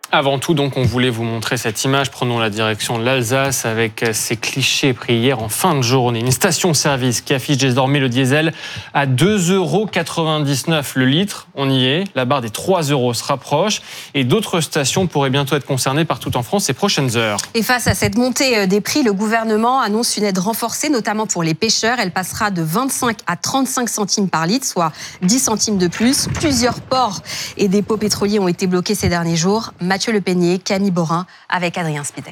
Avant tout, donc, on voulait vous montrer cette image. Prenons la direction de l'Alsace avec ces clichés pris hier en fin de journée. Une station-service qui affiche désormais le diesel à 2,99 € le litre. On y est. La barre des 3 € se rapproche. Et d'autres stations pourraient bientôt être concernées partout en France ces prochaines heures. Et face à cette montée des prix, le gouvernement annonce une aide renforcée, notamment pour les pêcheurs. Elle passera de 25 à 35 centimes par litre, soit 10 centimes de plus. Plusieurs ports et dépôts pétroliers ont été bloqués ces derniers jours. Mathieu Lepeigné, Camille Borin, avec Adrien Spiteri.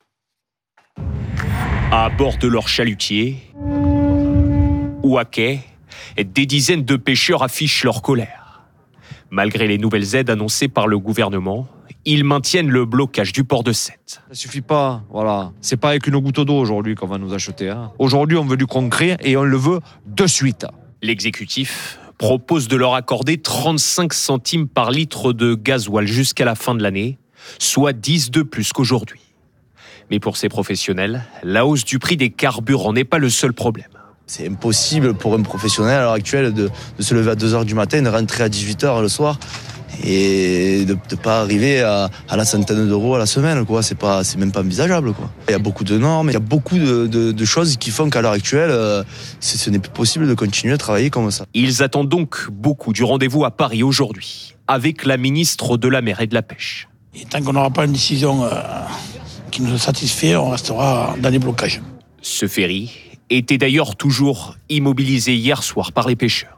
À bord de leur chalutier ou à quai, des dizaines de pêcheurs affichent leur colère. Malgré les nouvelles aides annoncées par le gouvernement, ils maintiennent le blocage du port de Sète. Ça suffit pas, voilà. C'est pas avec une goutte d'eau aujourd'hui qu'on va nous acheter. Aujourd'hui, on veut du concret et on le veut de suite. L'exécutif propose de leur accorder 35 centimes par litre de gasoil jusqu'à la fin de l'année, soit 10 de plus qu'aujourd'hui. Mais pour ces professionnels, la hausse du prix des carburants n'est pas le seul problème. C'est impossible pour un professionnel à l'heure actuelle de se lever à 2h du matin, de rentrer à 18h le soir et de ne pas arriver à la centaine d'euros à la semaine, quoi. C'est même pas envisageable, quoi. Il y a beaucoup de normes, il y a beaucoup de choses qui font qu'à l'heure actuelle, ce n'est plus possible de continuer à travailler comme ça. Ils attendent donc beaucoup du rendez-vous à Paris aujourd'hui, avec la ministre de la Mer et de la Pêche. Et tant qu'on n'aura pas une décision qui nous satisfait, on restera dans les blocages. Ce ferry était d'ailleurs toujours immobilisé hier soir par les pêcheurs.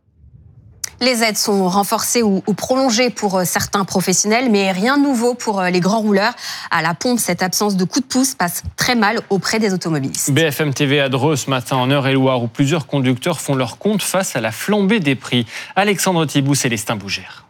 Les aides sont renforcées ou prolongées pour certains professionnels, mais rien de nouveau pour les grands rouleurs. À la pompe, cette absence de coup de pouce passe très mal auprès des automobilistes. BFM TV à Dreux ce matin en Eure-et-Loire, où plusieurs conducteurs font leur compte face à la flambée des prix. Alexandre Thibault, Célestin Bougère.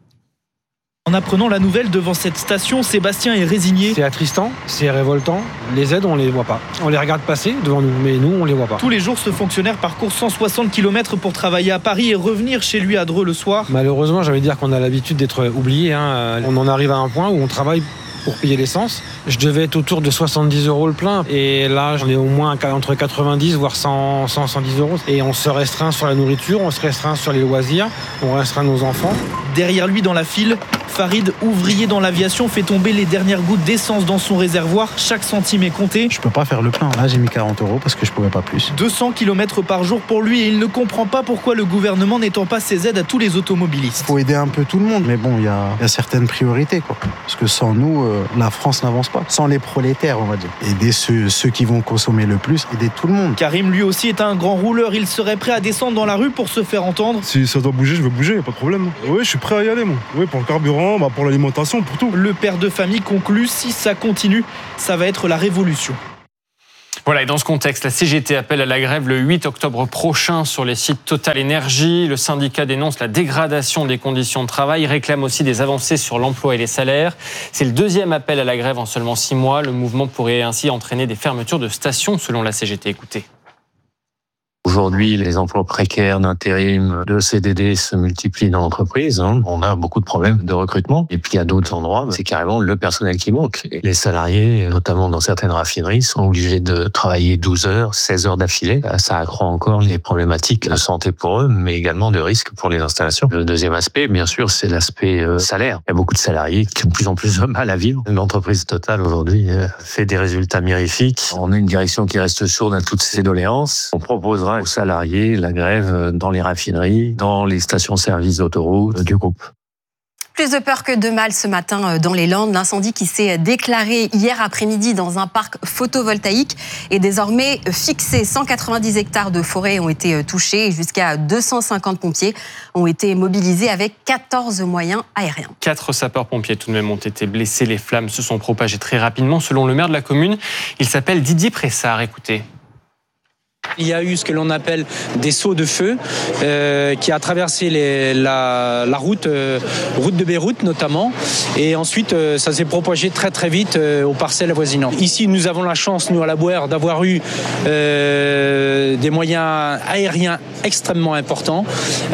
En apprenant la nouvelle devant cette station, Sébastien est résigné. C'est attristant, c'est révoltant. Les aides, on les voit pas. On les regarde passer devant nous, mais nous, on les voit pas. Tous les jours, ce fonctionnaire parcourt 160 km pour travailler à Paris et revenir chez lui à Dreux le soir. Malheureusement, j'ai envie de dire qu'on a l'habitude d'être oublié. On en arrive à un point où on travaille pour payer l'essence. Je devais être autour de 70 € le plein. Et là, j'en ai au moins entre 90, voire 100, 110 €. Et on se restreint sur la nourriture, on se restreint sur les loisirs, on restreint nos enfants. Derrière lui, dans la file, Farid, ouvrier dans l'aviation, fait tomber les dernières gouttes d'essence dans son réservoir. Chaque centime est compté. Je peux pas faire le plein. Là, j'ai mis 40 € parce que je pouvais pas plus. 200 km par jour pour lui et il ne comprend pas pourquoi le gouvernement n'étend pas ses aides à tous les automobilistes. Il faut aider un peu tout le monde. Mais bon, il y a certaines priorités, quoi. Parce que sans nous, la France n'avance pas. Sans les prolétaires, on va dire. Aider ceux qui vont consommer le plus, aider tout le monde. Karim, lui aussi, est un grand rouleur. Il serait prêt à descendre dans la rue pour se faire entendre. Si ça doit bouger, je veux bouger, pas de problème. Oui, je suis prêt à y aller, moi. Oui, pour le carburant, pour l'alimentation, pour tout. Le père de famille conclut, si ça continue, ça va être la révolution. Voilà, et dans ce contexte, la CGT appelle à la grève le 8 octobre prochain sur les sites Total Énergie. Le syndicat dénonce la dégradation des conditions de travail, réclame aussi des avancées sur l'emploi et les salaires. C'est le deuxième appel à la grève en seulement 6 mois. Le mouvement pourrait ainsi entraîner des fermetures de stations, selon la CGT. Écoutez. Aujourd'hui, les emplois précaires d'intérim, de CDD se multiplient dans l'entreprise. On a beaucoup de problèmes de recrutement. Et puis, il y a d'autres endroits, c'est carrément le personnel qui manque. Et les salariés, notamment dans certaines raffineries, sont obligés de travailler 12 heures, 16 heures d'affilée. Ça accroît encore les problématiques de santé pour eux, mais également de risques pour les installations. Le deuxième aspect, bien sûr, c'est l'aspect salaire. Il y a beaucoup de salariés qui ont de plus en plus de mal à vivre. L'entreprise Total, aujourd'hui, fait des résultats mirifiques. On a une direction qui reste sourde à toutes ces doléances. On proposera aux salariés la grève dans les raffineries, dans les stations-service d'autoroute du groupe. Plus de peur que de mal ce matin dans les Landes. L'incendie qui s'est déclaré hier après-midi dans un parc photovoltaïque est désormais fixé. 190 hectares de forêt ont été touchés et jusqu'à 250 pompiers ont été mobilisés avec 14 moyens aériens. 4 sapeurs-pompiers tout de même ont été blessés. Les flammes se sont propagées très rapidement. Selon le maire de la commune, il s'appelle Didier Pressard. Écoutez. Il y a eu ce que l'on appelle des sauts de feu qui a traversé la route de Beyrouth notamment, et ensuite ça s'est propagé très très vite aux parcelles avoisinantes. Ici nous avons la chance, nous à la Bouère, d'avoir eu des moyens aériens extrêmement importants,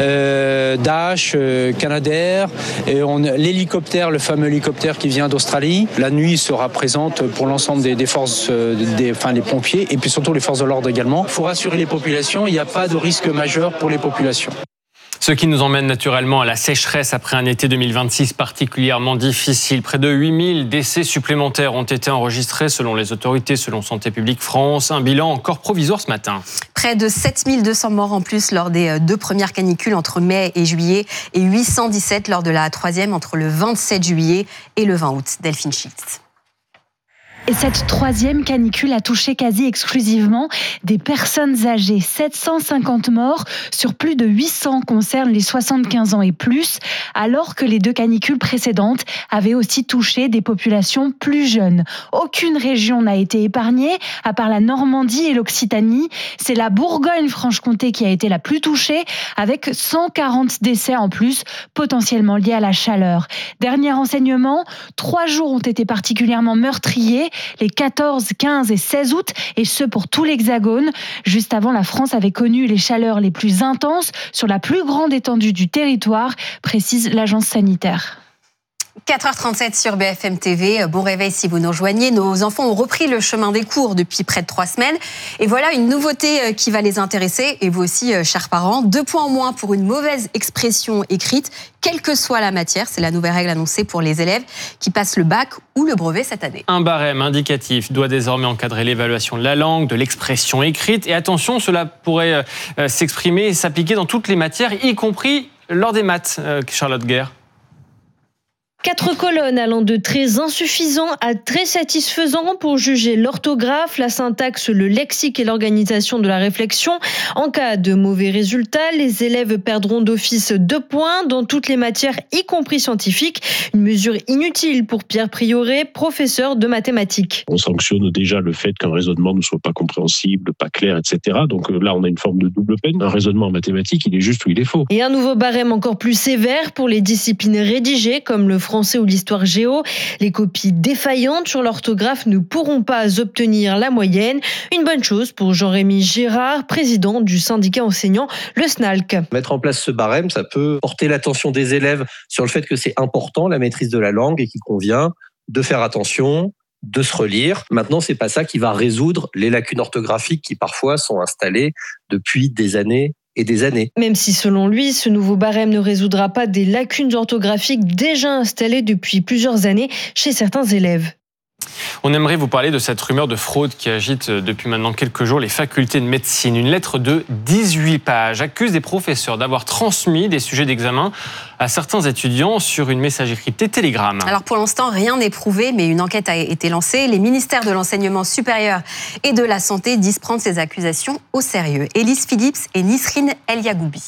Dash, Canadair, l'hélicoptère, le fameux hélicoptère qui vient d'Australie. La nuit sera présente pour l'ensemble des forces, les pompiers et puis surtout les forces de l'ordre également. Il faut rassurer les populations, il n'y a pas de risque majeur pour les populations. Ce qui nous emmène naturellement à la sécheresse après un été 2026 particulièrement difficile. Près de 8000 décès supplémentaires ont été enregistrés selon les autorités, selon Santé publique France. Un bilan encore provisoire ce matin. Près de 7200 morts en plus lors des 2 premières canicules entre mai et juillet et 817 lors de la 3e entre le 27 juillet et le 20 août. Delphine Schitz. Et cette 3e canicule a touché quasi exclusivement des personnes âgées. 750 morts sur plus de 800 concernent les 75 ans et plus, alors que les 2 canicules précédentes avaient aussi touché des populations plus jeunes. Aucune région n'a été épargnée, à part la Normandie et l'Occitanie. C'est la Bourgogne-Franche-Comté qui a été la plus touchée, avec 140 décès en plus, potentiellement liés à la chaleur. Dernier renseignement, 3 jours ont été particulièrement meurtriers, les 14, 15 et 16 août, et ce pour tout l'Hexagone. Juste avant, la France avait connu les chaleurs les plus intenses sur la plus grande étendue du territoire, précise l'agence sanitaire. 4h37 sur BFM TV. Bon réveil si vous nous rejoignez. Nos enfants ont repris le chemin des cours depuis près de 3 semaines. Et voilà une nouveauté qui va les intéresser. Et vous aussi, chers parents. 2 points en moins pour une mauvaise expression écrite, quelle que soit la matière. C'est la nouvelle règle annoncée pour les élèves qui passent le bac ou le brevet cette année. Un barème indicatif doit désormais encadrer l'évaluation de la langue, de l'expression écrite. Et attention, cela pourrait s'exprimer et s'appliquer dans toutes les matières, y compris lors des maths. Charlotte Guerre. 4 colonnes allant de très insuffisant à très satisfaisant pour juger l'orthographe, la syntaxe, le lexique et l'organisation de la réflexion. En cas de mauvais résultats, les élèves perdront d'office 2 points dans toutes les matières, y compris scientifiques. Une mesure inutile pour Pierre Prioret, professeur de mathématiques. On sanctionne déjà le fait qu'un raisonnement ne soit pas compréhensible, pas clair, etc. Donc là, on a une forme de double peine. Un raisonnement en mathématiques, il est juste ou il est faux. Et un nouveau barème encore plus sévère pour les disciplines rédigées, comme le français ou l'histoire géo. Les copies défaillantes sur l'orthographe ne pourront pas obtenir la moyenne. Une bonne chose pour Jean-Rémy Gérard, président du syndicat enseignant, le SNALC. Mettre en place ce barème, ça peut porter l'attention des élèves sur le fait que c'est important, la maîtrise de la langue, et qu'il convient de faire attention, de se relire. Maintenant, c'est pas ça qui va résoudre les lacunes orthographiques qui parfois sont installées depuis des années et des années. Même si, selon lui, ce nouveau barème ne résoudra pas des lacunes orthographiques déjà installées depuis plusieurs années chez certains élèves. On aimerait vous parler de cette rumeur de fraude qui agite depuis maintenant quelques jours les facultés de médecine. Une lettre de 18 pages accuse des professeurs d'avoir transmis des sujets d'examen à certains étudiants sur une messagerie cryptée Telegram. Alors pour l'instant, rien n'est prouvé, mais une enquête a été lancée. Les ministères de l'enseignement supérieur et de la santé disent prendre ces accusations au sérieux. Élise Phillips et Nisrine El Yagoubi.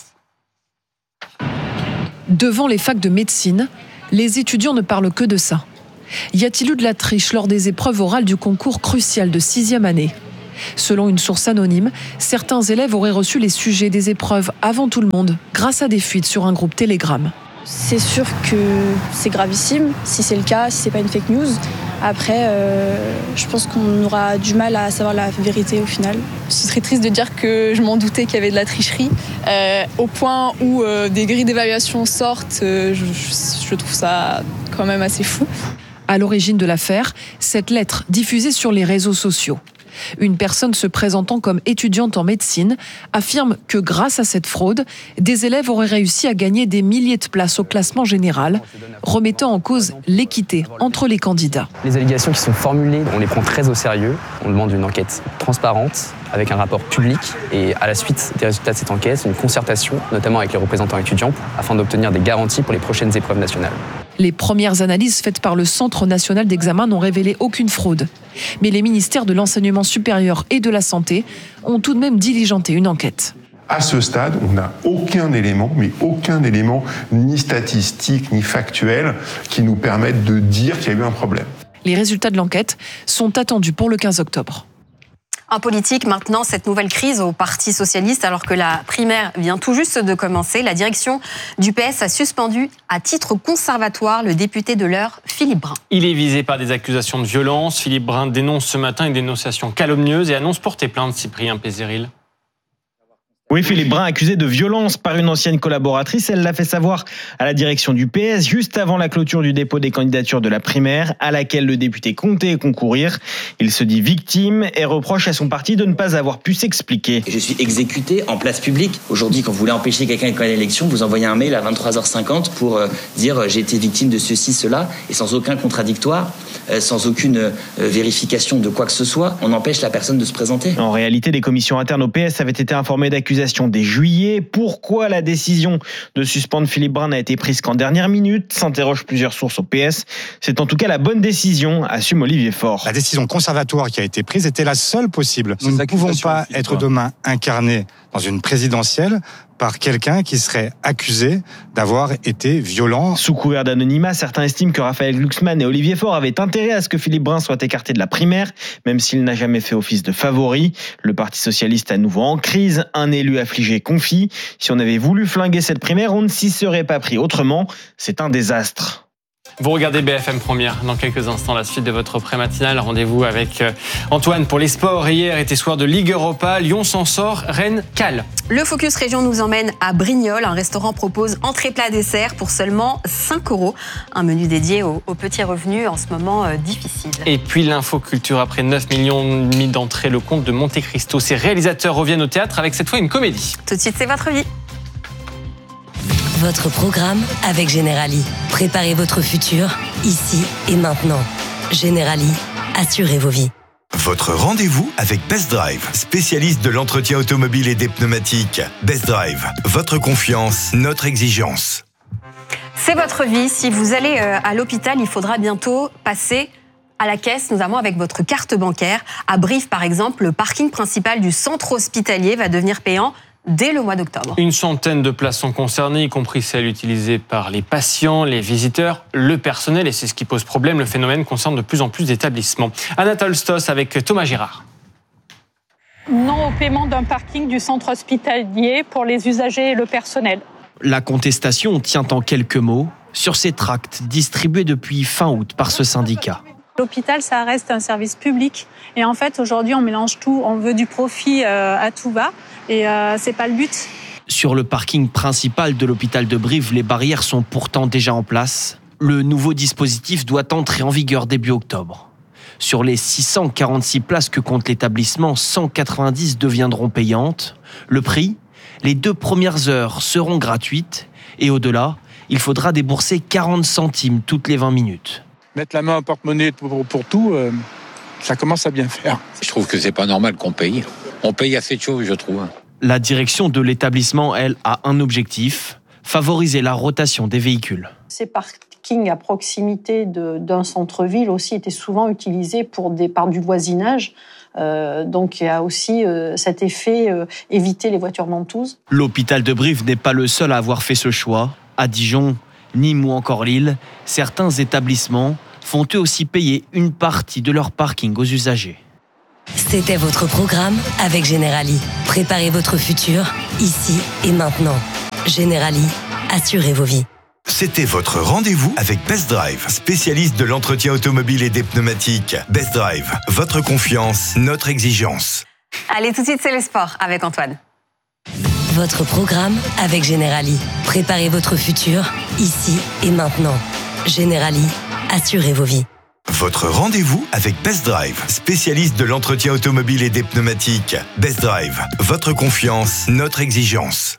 Devant les facs de médecine, les étudiants ne parlent que de ça. Y a-t-il eu de la triche lors des épreuves orales du concours crucial de 6e année ? Selon une source anonyme, certains élèves auraient reçu les sujets des épreuves avant tout le monde, grâce à des fuites sur un groupe Telegram. C'est sûr que c'est gravissime, si c'est le cas, si c'est pas une fake news. Après, je pense qu'on aura du mal à savoir la vérité au final. Ce serait triste de dire que je m'en doutais qu'il y avait de la tricherie. Au point où des grilles d'évaluation sortent, je trouve ça quand même assez fou. À l'origine de l'affaire, cette lettre diffusée sur les réseaux sociaux. Une personne se présentant comme étudiante en médecine affirme que grâce à cette fraude, des élèves auraient réussi à gagner des milliers de places au classement général, remettant en cause l'équité entre les candidats. Les allégations qui sont formulées, on les prend très au sérieux. On demande une enquête transparente, avec un rapport public, et à la suite des résultats de cette enquête, une concertation, notamment avec les représentants étudiants, afin d'obtenir des garanties pour les prochaines épreuves nationales. Les premières analyses faites par le Centre national d'examen n'ont révélé aucune fraude. Mais les ministères de l'enseignement supérieur et de la santé ont tout de même diligenté une enquête. À ce stade, on n'a aucun élément, ni statistique, ni factuel, qui nous permette de dire qu'il y a eu un problème. Les résultats de l'enquête sont attendus pour le 15 octobre. En politique, maintenant, cette nouvelle crise au Parti socialiste, alors que la primaire vient tout juste de commencer, la direction du PS a suspendu à titre conservatoire le député de l'Eure, Philippe Brun. Il est visé par des accusations de violence. Philippe Brun dénonce ce matin une dénonciation calomnieuse et annonce porter plainte, Cyprien Pézéril. Oui, Philippe Brun, accusé de violence par une ancienne collaboratrice. Elle l'a fait savoir à la direction du PS juste avant la clôture du dépôt des candidatures de la primaire à laquelle le député comptait concourir. Il se dit victime et reproche à son parti de ne pas avoir pu s'expliquer. Je suis exécuté en place publique. Aujourd'hui, quand vous voulez empêcher quelqu'un de gagner l'élection, vous envoyez un mail à 23h50 pour dire j'ai été victime de ceci, cela, et sans aucun contradictoire, sans aucune vérification de quoi que ce soit, on empêche la personne de se présenter. En réalité, les commissions internes au PS avaient été informées d'accusations dès juillet. Pourquoi la décision de suspendre Philippe Brun n'a été prise qu'en dernière minute, s'interrogent plusieurs sources au PS. C'est en tout cas la bonne décision, assume Olivier Faure. La décision conservatoire qui a été prise était la seule possible. Nous ne pouvons pas être demain incarnés dans une présidentielle par quelqu'un qui serait accusé d'avoir été violent. Sous couvert d'anonymat, certains estiment que Raphaël Glucksmann et Olivier Faure avaient intérêt à ce que Philippe Brun soit écarté de la primaire, même s'il n'a jamais fait office de favori. Le Parti socialiste à nouveau en crise, un élu affligé confie. Si on avait voulu flinguer cette primaire, on ne s'y serait pas pris autrement. C'est un désastre. Vous regardez BFM Première. Dans quelques instants, la suite de votre pré-matinale. Rendez-vous avec Antoine pour les sports. Hier était soir de Ligue Europa. Lyon s'en sort, Rennes cale. Le Focus Région nous emmène à Brignoles. Un restaurant propose entrée plat dessert pour seulement 5 €. Un menu dédié aux petits revenus en ce moment difficile. Et puis l'infoculture. Après 9,5 millions d'entrées, le Comte de Monte Cristo. Ses réalisateurs reviennent au théâtre avec cette fois une comédie. Tout de suite, c'est votre vie. Votre programme avec Generali. Préparez votre futur, ici et maintenant. Generali, assurez vos vies. Votre rendez-vous avec Best Drive, spécialiste de l'entretien automobile et des pneumatiques. Best Drive, votre confiance, notre exigence. C'est votre vie. Si vous allez à l'hôpital, il faudra bientôt passer à la caisse, notamment avec votre carte bancaire. À Brive, par exemple, le parking principal du centre hospitalier va devenir payant dès le mois d'octobre. Une centaine de places sont concernées, y compris celles utilisées par les patients, les visiteurs, le personnel, et c'est ce qui pose problème. Le phénomène concerne de plus en plus d'établissements. Anatole Stos avec Thomas Girard. Non au paiement d'un parking du centre hospitalier pour les usagers et le personnel. La contestation tient en quelques mots sur ces tracts distribués depuis fin août par ce syndicat. L'hôpital, ça reste un service public. Et en fait, aujourd'hui, on mélange tout. On veut du profit à tout va. Et c'est pas le but. Sur le parking principal de l'hôpital de Brive, les barrières sont pourtant déjà en place. Le nouveau dispositif doit entrer en vigueur début octobre. Sur les 646 places que compte l'établissement, 190 deviendront payantes. Le prix ? Les 2 premières heures seront gratuites. Et au-delà, il faudra débourser 40 centimes toutes les 20 minutes. Mettre la main au porte-monnaie pour tout, ça commence à bien faire. Je trouve que c'est pas normal qu'on paye. On paye assez de choses, je trouve. La direction de l'établissement, elle, a un objectif, favoriser la rotation des véhicules. Ces parkings à proximité d'un centre-ville aussi étaient souvent utilisés par du voisinage. Donc il y a aussi cet effet éviter les voitures ventouses. L'hôpital de Brive n'est pas le seul à avoir fait ce choix. À Dijon, Nîmes ou encore Lille, certains établissements font eux aussi payer une partie de leur parking aux usagers. C'était votre programme avec Generali. Préparez votre futur, ici et maintenant. Generali, assurez vos vies. C'était votre rendez-vous avec Best Drive, spécialiste de l'entretien automobile et des pneumatiques. Best Drive, votre confiance, notre exigence. Allez, tout de suite, c'est les sports avec Antoine. Votre programme avec Generali. Préparez votre futur, ici et maintenant. Generali, assurez vos vies. Votre rendez-vous avec Best Drive, spécialiste de l'entretien automobile et des pneumatiques. Best Drive, votre confiance, notre exigence.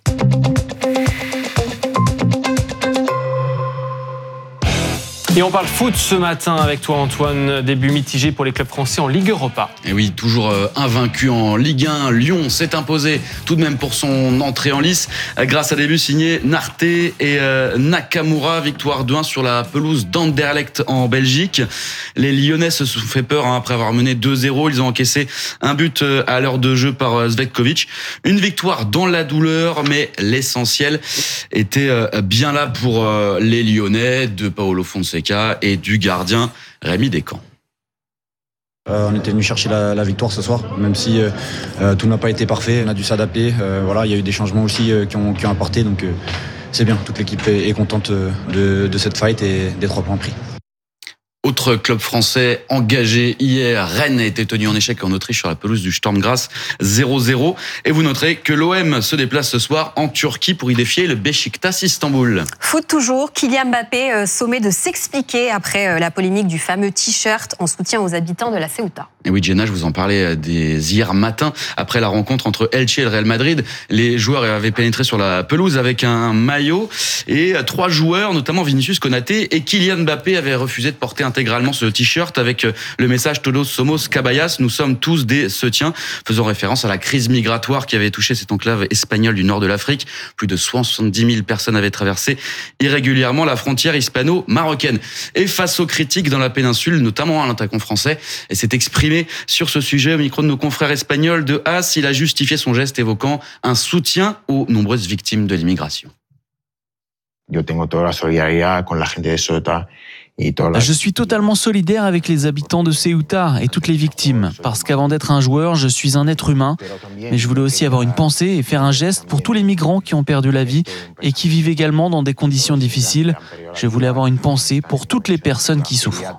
Et on parle foot ce matin avec toi Antoine, début mitigé pour les clubs français en Ligue Europa. Et oui, toujours invaincu en Ligue 1, Lyon s'est imposé tout de même pour son entrée en lice grâce à des buts signés Narté et Nakamura, victoire 2-1 sur la pelouse d'Anderlecht en Belgique. Les Lyonnais se sont fait peur après avoir mené 2-0, ils ont encaissé un but à l'heure de jeu par Zvetkovic. Une victoire dans la douleur, mais l'essentiel était bien là pour les Lyonnais de Paolo Fonseca et du gardien Rémi Descamps. On était venu chercher la victoire ce soir, même si tout n'a pas été parfait. On a dû s'adapter. Il y a eu des changements aussi qui ont apporté. Donc c'est bien, toute l'équipe est contente de cette fight et des 3 points pris. Au autres clubs français engagés hier. Rennes a été tenu en échec en Autriche sur la pelouse du Sturm Graz 0-0. Et vous noterez que l'OM se déplace ce soir en Turquie pour y défier le Beşiktaş Istanbul. Foot toujours, Kylian Mbappé sommé de s'expliquer après la polémique du fameux t-shirt en soutien aux habitants de la Ceuta. Et oui, Jenna, je vous en parlais hier matin, après la rencontre entre Elche et le Real Madrid. Les joueurs avaient pénétré sur la pelouse avec un maillot et 3 joueurs, notamment Vinicius Konaté et Kylian Mbappé, avaient refusé de porter intégralement ce t-shirt avec le message Todos somos caballas, nous sommes tous des Ceutiens, faisant référence à la crise migratoire qui avait touché cette enclave espagnole du nord de l'Afrique. Plus de 70 000 personnes avaient traversé irrégulièrement la frontière hispano-marocaine. Et face aux critiques dans la péninsule, notamment à l'attaquant français, et s'est exprimé sur ce sujet au micro de nos confrères espagnols de AS. Il a justifié son geste évoquant un soutien aux nombreuses victimes de l'immigration. Je suis totalement solidaire avec les habitants de Ceuta et toutes les victimes, parce qu'avant d'être un joueur, je suis un être humain. Mais je voulais aussi avoir une pensée et faire un geste pour tous les migrants qui ont perdu la vie et qui vivent également dans des conditions difficiles. Je voulais avoir une pensée pour toutes les personnes qui souffrent.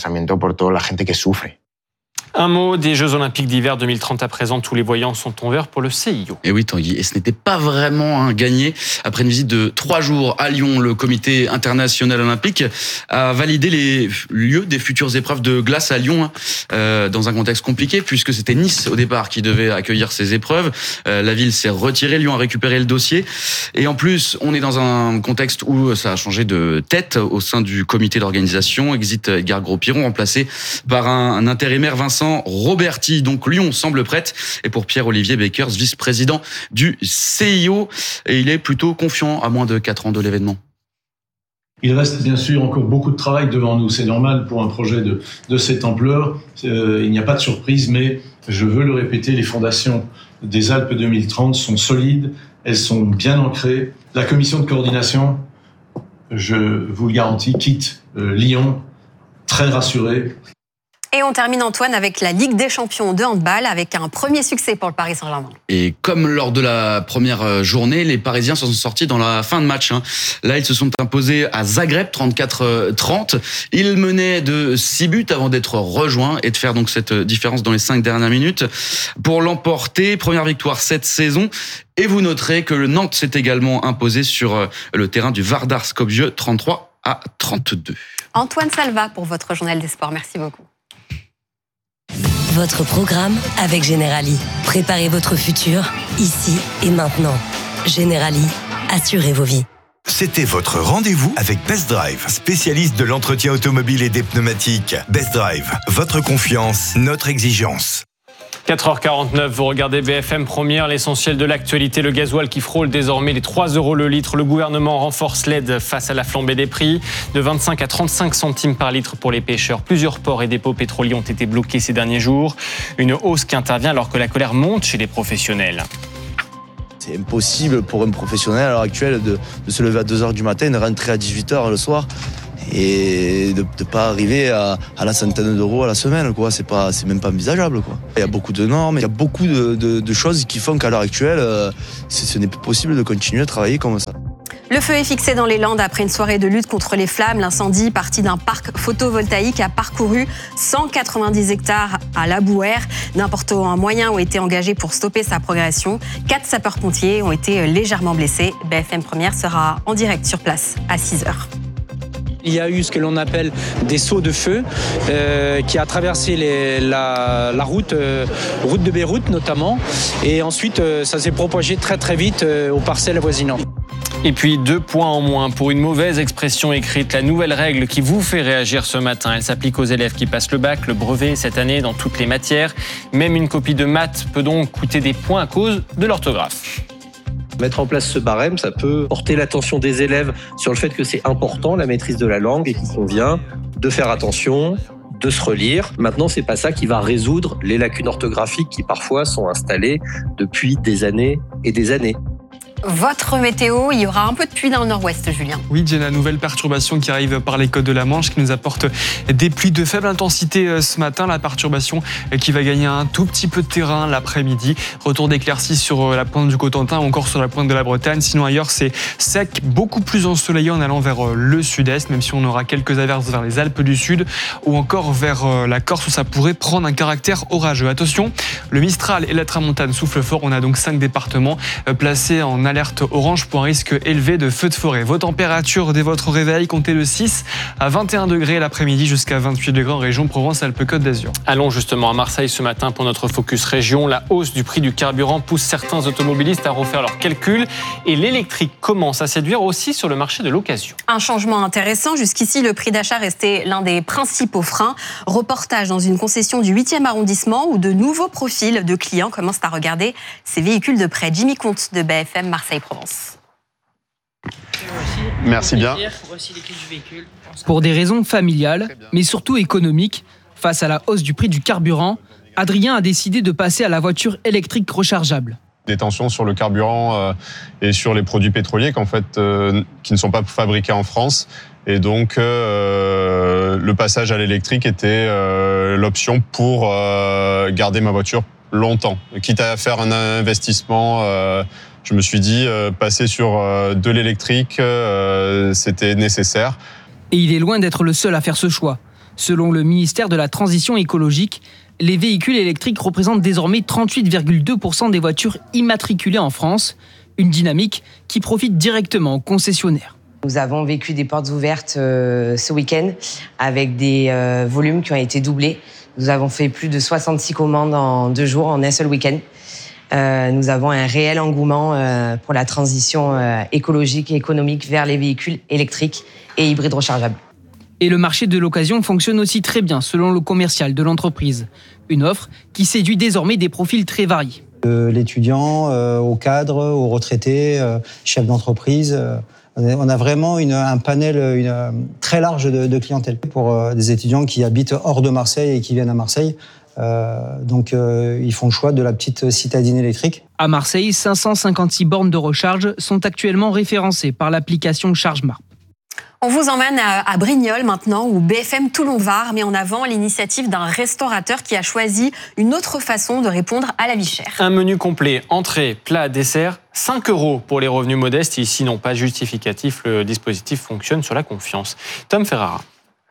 Un mot des Jeux Olympiques d'hiver 2030 à présent. Tous les voyants sont en vert pour le CIO. Et oui, Tanguy, et ce n'était pas vraiment gagné. Après une visite de 3 jours à Lyon, le comité international olympique a validé les lieux des futures épreuves de glace à Lyon, dans un contexte compliqué, puisque c'était Nice au départ qui devait accueillir ces épreuves. La ville s'est retirée, Lyon a récupéré le dossier. Et en plus, on est dans un contexte où ça a changé de tête au sein du comité d'organisation. Exit Edgar Gros-Piron, remplacé par un intérimaire, Vincent Roberti. Donc Lyon semble prête. Et pour Pierre-Olivier Beckers, vice-président du CIO, et il est plutôt confiant à moins de 4 ans de l'événement. Il reste bien sûr encore beaucoup de travail devant nous. C'est normal pour un projet de cette ampleur. Il n'y a pas de surprise, mais je veux le répéter, les fondations des Alpes 2030 sont solides, elles sont bien ancrées. La commission de coordination, je vous le garantis, quitte Lyon très rassurée. Et on termine, Antoine, avec la Ligue des champions de handball, avec un premier succès pour le Paris Saint-Germain. Et comme lors de la première journée, les Parisiens s'en sont sortis dans la fin de match. Là, ils se sont imposés à Zagreb, 34-30. Ils menaient de 6 buts avant d'être rejoints et de faire donc cette différence dans les 5 dernières minutes pour l'emporter. Première victoire cette saison. Et vous noterez que le Nantes s'est également imposé sur le terrain du Vardar Skopje, 33-32. Antoine Salva pour votre journal des sports. Merci beaucoup. Votre programme avec Generali. Préparez votre futur, ici et maintenant. Generali, assurez vos vies. C'était votre rendez-vous avec Best Drive, spécialiste de l'entretien automobile et des pneumatiques. Best Drive, votre confiance, notre exigence. 4h49, vous regardez BFM Première, l'essentiel de l'actualité, le gasoil qui frôle désormais les 3 € le litre. Le gouvernement renforce l'aide face à la flambée des prix, de 25 à 35 centimes par litre pour les pêcheurs. Plusieurs ports et dépôts pétroliers ont été bloqués ces derniers jours. Une hausse qui intervient alors que la colère monte chez les professionnels. C'est impossible pour un professionnel à l'heure actuelle de se lever à 2h du matin, de rentrer à 18h le soir et de ne pas arriver à la centaine d'euros à la semaine, quoi. C'est même pas envisageable, quoi. Il y a beaucoup de normes, il y a beaucoup de choses qui font qu'à l'heure actuelle, ce n'est plus possible de continuer à travailler comme ça. Le feu est fixé dans les Landes après une soirée de lutte contre les flammes. L'incendie, parti d'un parc photovoltaïque, a parcouru 190 hectares à La Bouère. D'importants moyens ont été engagés pour stopper sa progression. 4 sapeurs-pompiers ont été légèrement blessés. BFM Première sera en direct sur place à 6h. Il y a eu ce que l'on appelle des sauts de feu qui a traversé la route de Beyrouth notamment. Et ensuite, ça s'est propagé très très vite aux parcelles avoisinantes. Et puis 2 points en moins pour une mauvaise expression écrite. La nouvelle règle qui vous fait réagir ce matin, elle s'applique aux élèves qui passent le bac, le brevet cette année dans toutes les matières. Même une copie de maths peut donc coûter des points à cause de l'orthographe. Mettre en place ce barème, ça peut porter l'attention des élèves sur le fait que c'est important, la maîtrise de la langue, et qu'il convient de faire attention, de se relire. Maintenant, c'est pas ça qui va résoudre les lacunes orthographiques qui parfois sont installées depuis des années et des années. Votre météo, il y aura un peu de pluie dans le nord-ouest, Julien. Oui, Jenna, nouvelle perturbation qui arrive par les côtes de la Manche, qui nous apporte des pluies de faible intensité ce matin. La perturbation qui va gagner un tout petit peu de terrain l'après-midi. Retour d'éclaircies sur la pointe du Cotentin ou encore sur la pointe de la Bretagne. Sinon ailleurs, c'est sec, beaucoup plus ensoleillé en allant vers le sud-est, même si on aura quelques averses vers les Alpes du Sud ou encore vers la Corse où ça pourrait prendre un caractère orageux. Attention, le Mistral et la Tramontane soufflent fort. On a donc 5 départements placés en alerte orange pour un risque élevé de feux de forêt. Vos températures dès votre réveil, comptez de 6 à 21 degrés l'après-midi jusqu'à 28 degrés en région Provence-Alpes-Côte d'Azur. Allons justement à Marseille ce matin pour notre focus région. La hausse du prix du carburant pousse certains automobilistes à refaire leurs calculs et l'électrique commence à séduire aussi sur le marché de l'occasion. Un changement intéressant. Jusqu'ici, le prix d'achat restait l'un des principaux freins. Reportage dans une concession du 8e arrondissement où de nouveaux profils de clients commencent à regarder ces véhicules de près. Jimmy Comte de BFM Marseille-Provence. Merci bien. Pour des raisons familiales, mais surtout économiques, face à la hausse du prix du carburant, Adrien a décidé de passer à la voiture électrique rechargeable. Des tensions sur le carburant et sur les produits pétroliers qui ne sont pas fabriqués en France. Et donc, le passage à l'électrique était l'option pour garder ma voiture longtemps. Quitte à faire un investissement, je me suis dit, passer sur de l'électrique, c'était nécessaire. Et il est loin d'être le seul à faire ce choix. Selon le ministère de la Transition écologique, les véhicules électriques représentent désormais 38,2% des voitures immatriculées en France, une dynamique qui profite directement aux concessionnaires. Nous avons vécu des portes ouvertes ce week-end avec des volumes qui ont été doublés. Nous avons fait plus de 66 commandes en 2 jours, en un seul week-end. Nous avons un réel engouement pour la transition écologique et économique vers les véhicules électriques et hybrides rechargeables. Et le marché de l'occasion fonctionne aussi très bien selon le commercial de l'entreprise. Une offre qui séduit désormais des profils très variés. De l'étudiant au cadre, au retraité, chef d'entreprise. On a vraiment un panel très large de clientèle pour des étudiants qui habitent hors de Marseille et qui viennent à Marseille. Donc ils font le choix de la petite citadine électrique. À Marseille, 556 bornes de recharge sont actuellement référencées par l'application ChargeMar. On vous emmène à Brignoles maintenant, où BFM Toulon-Var met en avant l'initiative d'un restaurateur qui a choisi une autre façon de répondre à la vie chère. Un menu complet, entrée, plat, dessert, 5 € pour les revenus modestes. Ici, non pas justificatif, le dispositif fonctionne sur la confiance. Tom Ferrara.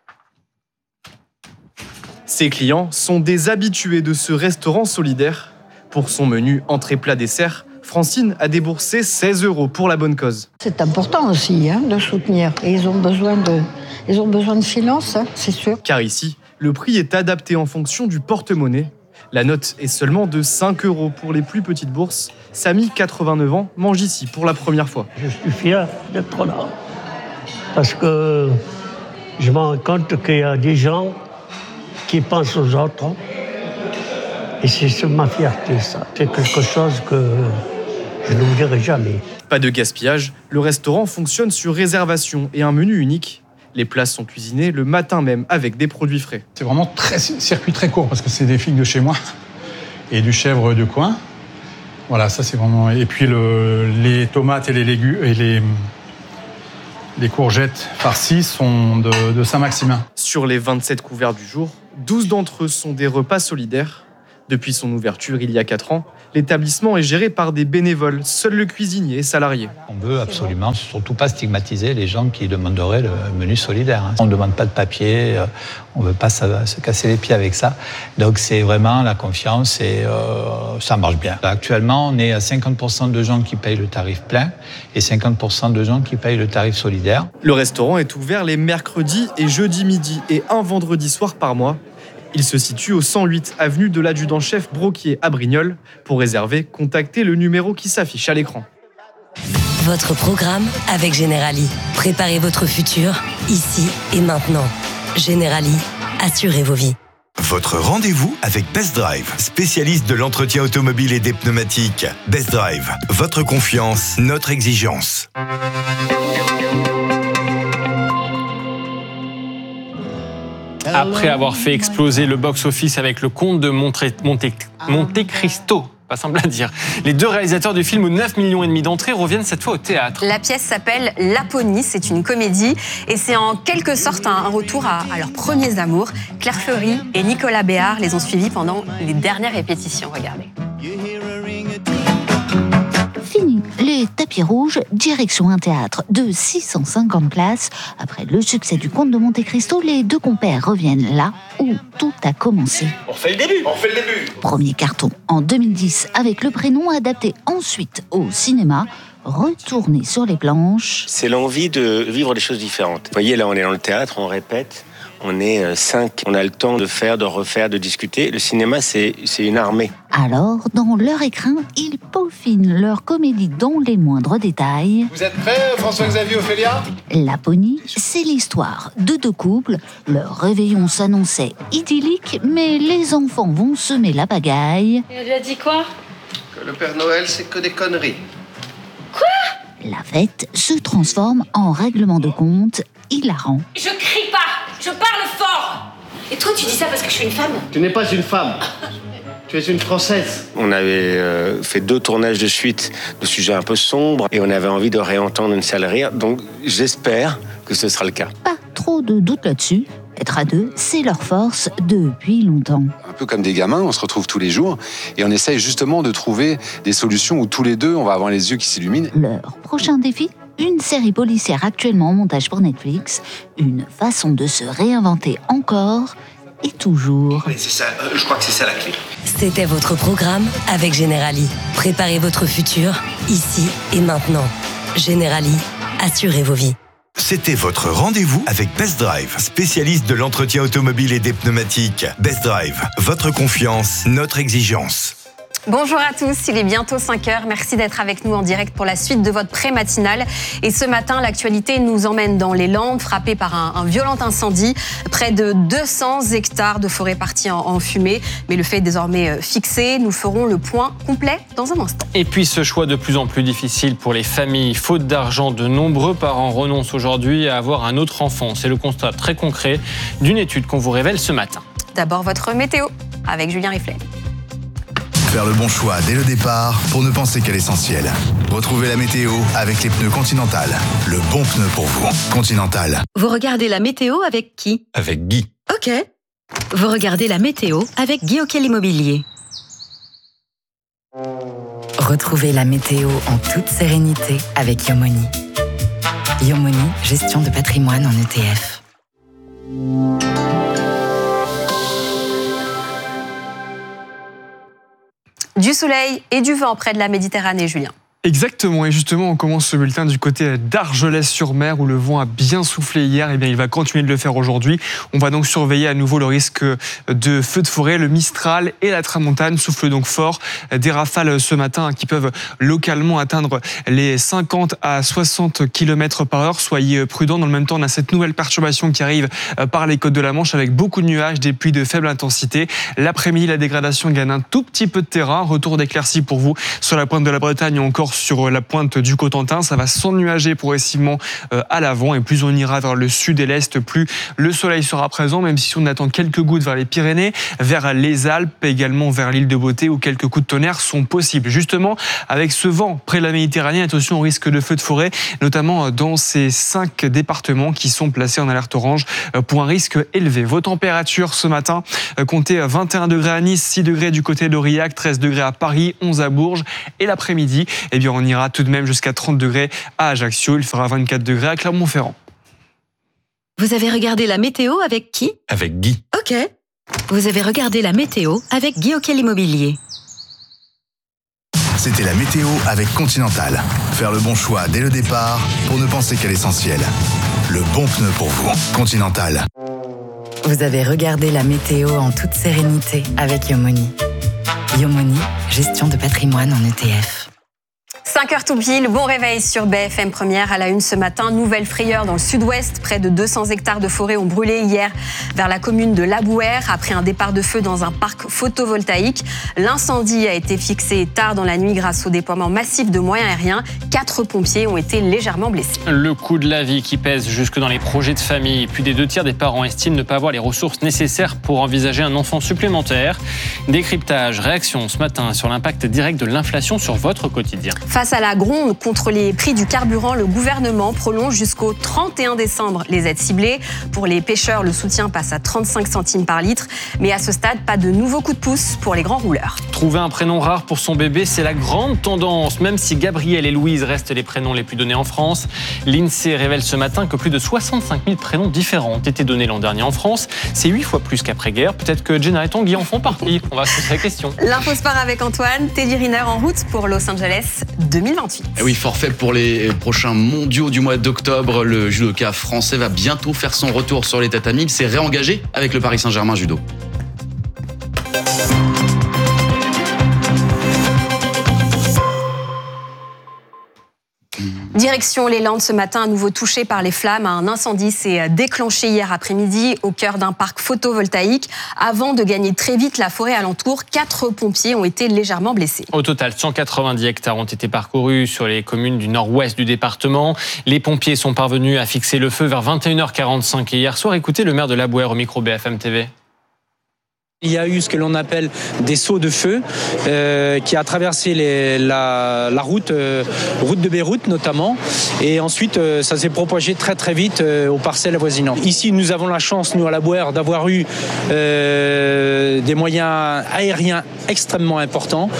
Ses clients sont des habitués de ce restaurant solidaire. Pour son menu entrée, plat, dessert, Francine a déboursé 16 € pour la bonne cause. C'est important aussi de soutenir. Et ils ont besoin de finances, c'est sûr. Car ici, le prix est adapté en fonction du porte-monnaie. La note est seulement de 5 € pour les plus petites bourses. Samy, 89 ans, mange ici pour la première fois. Je suis fier d'être là. Parce que je me rends compte qu'il y a des gens qui pensent aux autres. Et c'est ma fierté, ça. C'est quelque chose que je n'oublierai jamais. Pas de gaspillage, le restaurant fonctionne sur réservation et un menu unique. Les plats sont cuisinés le matin même avec des produits frais. C'est vraiment circuit très court parce que c'est des figues de chez moi et du chèvre de coin. Voilà, ça c'est vraiment... Et puis les tomates et les légumes et les courgettes farcies sont de Saint-Maximin. Sur les 27 couverts du jour, 12 d'entre eux sont des repas solidaires. Depuis son ouverture il y a 4 ans, l'établissement est géré par des bénévoles. Seul le cuisinier est salarié. On veut absolument surtout pas stigmatiser les gens qui demanderaient le menu solidaire. On ne demande pas de papier, on ne veut pas se casser les pieds avec ça. Donc c'est vraiment la confiance et ça marche bien. Actuellement, on est à 50% de gens qui payent le tarif plein et 50% de gens qui payent le tarif solidaire. Le restaurant est ouvert les mercredis et jeudis midi et un vendredi soir par mois. Il se situe au 108 avenue de l'Adjudant-Chef Broquier à Brignoles. Pour réserver, contactez le numéro qui s'affiche à l'écran. Votre programme avec Generali. Préparez votre futur, ici et maintenant. Generali, assurez vos vies. Votre rendez-vous avec Best Drive, spécialiste de l'entretien automobile et des pneumatiques. Best Drive, votre confiance, notre exigence. Après avoir fait exploser le box-office avec le Comte de Monte Cristo pas simple à dire. Les 2 réalisateurs du film aux 9,5 millions d'entrées reviennent cette fois au théâtre. La pièce s'appelle Laponie, c'est une comédie et c'est en quelque sorte un retour à leurs premiers amours. Claire Fleury et Nicolas Béard les ont suivis pendant les dernières répétitions. Regardez. Fini les tapis rouges, direction un théâtre de 650 places. Après le succès du Comte de Monte-Cristo, les 2 compères reviennent là où tout a commencé. On fait le début. Premier carton en 2010 avec Le Prénom, adapté ensuite au cinéma. Retourné sur les planches. C'est l'envie de vivre des choses différentes. Vous voyez, là, on est dans le théâtre, on répète. On est 5. On a le temps de faire, de refaire, de discuter. Le cinéma, c'est une armée. Alors, dans leur écrin, ils peaufinent leur comédie dans les moindres détails. Vous êtes prêts, François-Xavier Ophélia ? Laponie, c'est l'histoire de 2 couples. Leur réveillon s'annonçait idyllique, mais les enfants vont semer la pagaille. Et elle lui a dit quoi ? Que le Père Noël, c'est que des conneries. La fête se transforme en règlement de compte hilarant. Je crie pas, je parle fort. Et toi, tu dis ça parce que je suis une femme ? Tu n'es pas une femme. Tu es une Française. On avait fait 2 tournages de suite de sujets un peu sombres et on avait envie de réentendre une salle rire. Donc j'espère que ce sera le cas. Pas trop de doute là-dessus. Être à 2, c'est leur force depuis longtemps. Un peu comme des gamins, on se retrouve tous les jours et on essaye justement de trouver des solutions où tous les 2, on va avoir les yeux qui s'illuminent. Leur prochain défi ? Une série policière actuellement en montage pour Netflix. Une façon de se réinventer encore et toujours. Oui, c'est ça, je crois que c'est ça la clé. C'était votre programme avec Generali. Préparez votre futur, ici et maintenant. Generali, assurez vos vies. C'était votre rendez-vous avec Best Drive, spécialiste de l'entretien automobile et des pneumatiques. Best Drive, votre confiance, notre exigence. Bonjour à tous, il est bientôt 5h. Merci d'être avec nous en direct pour la suite de votre pré-matinale. Et ce matin, l'actualité nous emmène dans les Landes, frappées par un violent incendie. Près de 200 hectares de forêt partis en fumée. Mais le fait est désormais fixé. Nous ferons le point complet dans un instant. Et puis ce choix de plus en plus difficile pour les familles. Faute d'argent, de nombreux parents renoncent aujourd'hui à avoir un autre enfant. C'est le constat très concret d'une étude qu'on vous révèle ce matin. D'abord votre météo avec Julien Riflet. Faire le bon choix dès le départ pour ne penser qu'à l'essentiel. Retrouvez la météo avec les pneus Continental. Le bon pneu pour vous. Continental. Vous regardez la météo avec qui ? Avec Guy. Ok. Vous regardez la météo avec Guy Auquel Immobilier. Retrouvez la météo en toute sérénité avec Yomoni. Yomoni, gestion de patrimoine en ETF. Du soleil et du vent près de la Méditerranée, Julien. Exactement, et justement on commence ce bulletin du côté d'Argelès-sur-Mer où le vent a bien soufflé hier, et bien il va continuer de le faire aujourd'hui. On va donc surveiller à nouveau le risque de feux de forêt, le Mistral et la Tramontane soufflent donc fort. Des rafales ce matin qui peuvent localement atteindre les 50 à 60 km/h. Soyez prudents. Dans le même temps, on a cette nouvelle perturbation qui arrive par les côtes de la Manche avec beaucoup de nuages, des pluies de faible intensité. L'après-midi, la dégradation gagne un tout petit peu de terrain. Retour d'éclaircies pour vous sur la pointe de la Bretagne ou encore sur la pointe du Cotentin. Ça va s'ennuager progressivement à l'avant, et plus on ira vers le sud et l'est, plus le soleil sera présent, même si on attend quelques gouttes vers les Pyrénées, vers les Alpes, également vers l'île de Beauté, où quelques coups de tonnerre sont possibles. Justement, avec ce vent près de la Méditerranée, attention au risque de feux de forêt, notamment dans ces 5 départements qui sont placés en alerte orange pour un risque élevé. Vos températures ce matin, comptez 21 degrés à Nice, 6 degrés du côté d'Aurillac, 13 degrés à Paris, 11 à Bourges, et l'après-midi, eh bien on ira tout de même jusqu'à 30 degrés à Ajaccio, il fera 24 degrés à Clermont-Ferrand. Vous avez regardé la météo avec qui ? Avec Guy. Ok. Vous avez regardé la météo avec Guy Auquel Immobilier. C'était la météo avec Continental. Faire le bon choix dès le départ pour ne penser qu'à l'essentiel. Le bon pneu pour vous. Continental. Vous avez regardé la météo en toute sérénité avec Yomoni. Yomoni, gestion de patrimoine en ETF. 5h tout pile, bon réveil sur BFM Première. À la une ce matin, nouvelle frayeur dans le sud-ouest. Près de 200 hectares de forêt ont brûlé hier vers la commune de Labouhère après un départ de feu dans un parc photovoltaïque. L'incendie a été fixé tard dans la nuit grâce au déploiement massif de moyens aériens. 4 pompiers ont été légèrement blessés. Le coût de la vie qui pèse jusque dans les projets de famille. Plus des 2/3 des parents estiment ne pas avoir les ressources nécessaires pour envisager un enfant supplémentaire. Décryptage, réaction ce matin sur l'impact direct de l'inflation sur votre quotidien. Face à la gronde contre les prix du carburant, le gouvernement prolonge jusqu'au 31 décembre les aides ciblées. Pour les pêcheurs, le soutien passe à 35 centimes par litre. Mais à ce stade, pas de nouveau coup de pouce pour les grands rouleurs. Trouver un prénom rare pour son bébé, c'est la grande tendance. Même si Gabriel et Louise restent les prénoms les plus donnés en France, l'INSEE révèle ce matin que plus de 65 000 prénoms différents ont été donnés l'an dernier en France. C'est 8 fois plus qu'après-guerre. Peut-être que Jenna et Tanguy en font partie. On va se poser la question. L'info sport avec Antoine. Teddy Riner en route pour Los Angeles 2028. Et oui, forfait pour les prochains mondiaux du mois d'octobre. Le judoka français va bientôt faire son retour sur les tatamis. Il s'est réengagé avec le Paris Saint-Germain Judo. Direction les Landes ce matin, à nouveau touché par les flammes. Un incendie s'est déclenché hier après-midi au cœur d'un parc photovoltaïque. Avant de gagner très vite la forêt alentour, 4 pompiers ont été légèrement blessés. Au total, 190 hectares ont été parcourus sur les communes du nord-ouest du département. Les pompiers sont parvenus à fixer le feu vers 21h45 hier soir. Écoutez le maire de Labouhère au micro BFM TV. Il y a eu ce que l'on appelle des sauts de feu qui a traversé la route de Beyrouth notamment, et ensuite ça s'est propagé très très vite aux parcelles avoisinantes. Ici nous avons la chance, nous à Labouhère, d'avoir eu des moyens aériens extrêmement importants,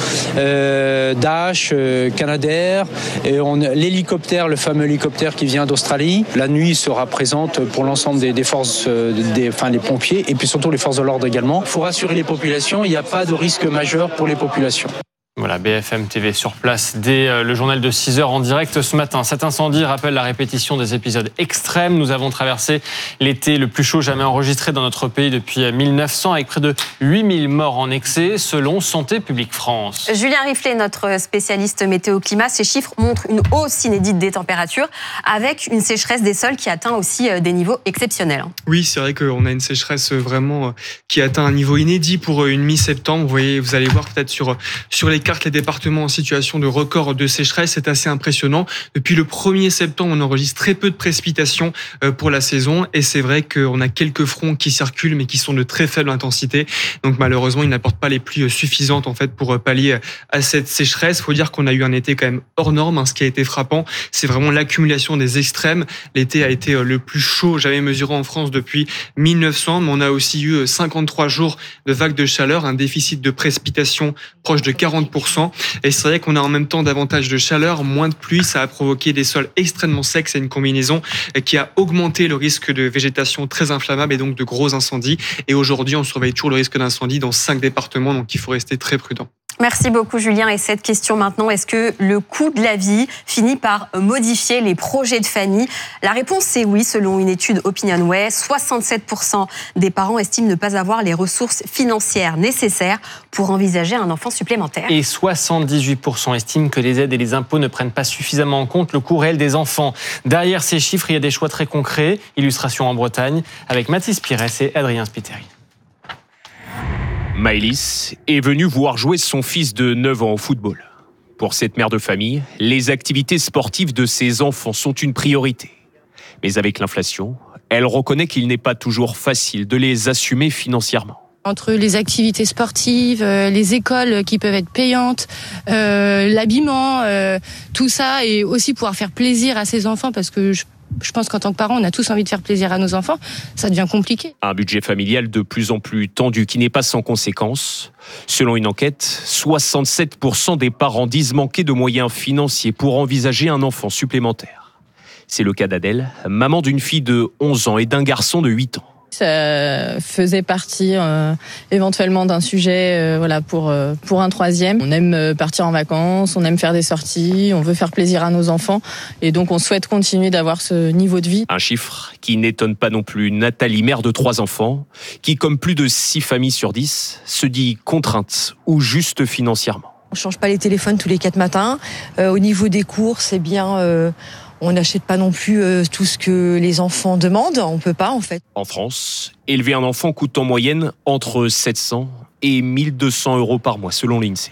Dash, Canadair, l'hélicoptère, le fameux hélicoptère qui vient d'Australie. La nuit sera présente pour l'ensemble des forces, des pompiers, et puis surtout les forces de l'ordre également. Rassurer les populations, il n'y a pas de risque majeur pour les populations. Voilà, BFM TV sur place dès le journal de 6h en direct ce matin. Cet incendie rappelle la répétition des épisodes extrêmes. Nous avons traversé l'été le plus chaud jamais enregistré dans notre pays depuis 1900, avec près de 8000 morts en excès, selon Santé publique France. Julien Riflet, notre spécialiste météo-climat, ces chiffres montrent une hausse inédite des températures, avec une sécheresse des sols qui atteint aussi des niveaux exceptionnels. Oui, c'est vrai qu'on a une sécheresse vraiment qui atteint un niveau inédit pour une mi-septembre. Vous allez voir peut-être sur les cartes les départements en situation de record de sécheresse. C'est assez impressionnant. Depuis le 1er septembre, on enregistre très peu de précipitations pour la saison, et c'est vrai qu'on a quelques fronts qui circulent mais qui sont de très faible intensité. Donc malheureusement, ils n'apportent pas les pluies suffisantes en fait pour pallier à cette sécheresse. Il faut dire qu'on a eu un été quand même hors norme. Ce qui a été frappant, c'est vraiment l'accumulation des extrêmes. L'été a été le plus chaud jamais mesuré en France depuis 1900, mais on a aussi eu 53 jours de vagues de chaleur, un déficit de précipitations proche de 40%. Et c'est vrai qu'on a en même temps davantage de chaleur, moins de pluie. Ça a provoqué des sols extrêmement secs. C'est une combinaison qui a augmenté le risque de végétation très inflammable et donc de gros incendies. Et aujourd'hui, on surveille toujours le risque d'incendie dans 5 départements, donc il faut rester très prudent. Merci beaucoup Julien. Et cette question maintenant, est-ce que le coût de la vie finit par modifier les projets de famille ? La réponse c'est oui, selon une étude OpinionWay. 67% des parents estiment ne pas avoir les ressources financières nécessaires pour envisager un enfant supplémentaire. Et 78% estiment que les aides et les impôts ne prennent pas suffisamment en compte le coût réel des enfants. Derrière ces chiffres, il y a des choix très concrets. Illustration en Bretagne avec Mathis Pires et Adrien Spiteri. Maëlys est venue voir jouer son fils de 9 ans au football. Pour cette mère de famille, les activités sportives de ses enfants sont une priorité. Mais avec l'inflation, elle reconnaît qu'il n'est pas toujours facile de les assumer financièrement. Entre les activités sportives, les écoles qui peuvent être payantes, l'habillement, tout ça, et aussi pouvoir faire plaisir à ses enfants, parce que je pense qu'en tant que parents, on a tous envie de faire plaisir à nos enfants. Ça devient compliqué. Un budget familial de plus en plus tendu qui n'est pas sans conséquences. Selon une enquête, 67% des parents disent manquer de moyens financiers pour envisager un enfant supplémentaire. C'est le cas d'Adèle, maman d'une fille de 11 ans et d'un garçon de 8 ans. Ça faisait partie éventuellement d'un sujet pour un troisième. On aime partir en vacances, on aime faire des sorties, on veut faire plaisir à nos enfants et donc on souhaite continuer d'avoir ce niveau de vie. Un chiffre qui n'étonne pas non plus Nathalie, mère de 3 enfants, qui comme plus de 6 familles sur 10 se dit contrainte ou juste financièrement. On change pas les téléphones tous les 4 matins. Au niveau des courses, eh bien, on n'achète pas non plus tout ce que les enfants demandent. On peut pas, en fait. En France, élever un enfant coûte en moyenne entre 700 et 1200 euros par mois, selon l'INSEE.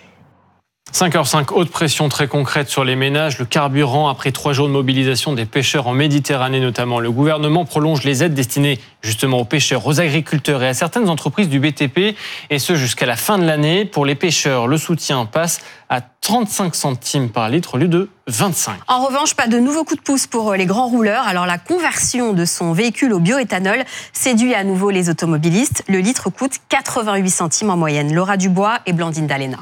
5h05, haute pression très concrète sur les ménages. Le carburant, après 3 jours de mobilisation des pêcheurs en Méditerranée notamment. Le gouvernement prolonge les aides destinées justement aux pêcheurs, aux agriculteurs et à certaines entreprises du BTP. Et ce, jusqu'à la fin de l'année. Pour les pêcheurs, le soutien passe à 35 centimes par litre au lieu de 25. En revanche, pas de nouveaux coups de pouce pour les grands rouleurs. Alors la conversion de son véhicule au bioéthanol séduit à nouveau les automobilistes. Le litre coûte 88 centimes en moyenne. Laura Dubois et Blandine Dalena.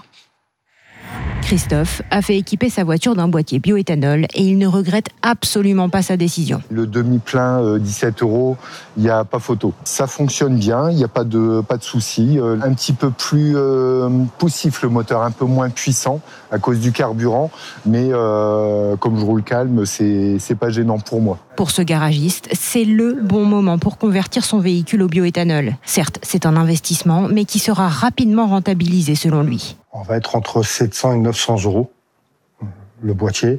Christophe a fait équiper sa voiture d'un boîtier bioéthanol et il ne regrette absolument pas sa décision. Le demi-plein, 17 €, il n'y a pas photo. Ça fonctionne bien, il n'y a pas de souci. Un petit peu plus poussif le moteur, un peu moins puissant à cause du carburant, mais comme je roule calme, c'est pas gênant pour moi. Pour ce garagiste, c'est le bon moment pour convertir son véhicule au bioéthanol. Certes, c'est un investissement, mais qui sera rapidement rentabilisé selon lui. On va être entre 700 et 900 € le boîtier.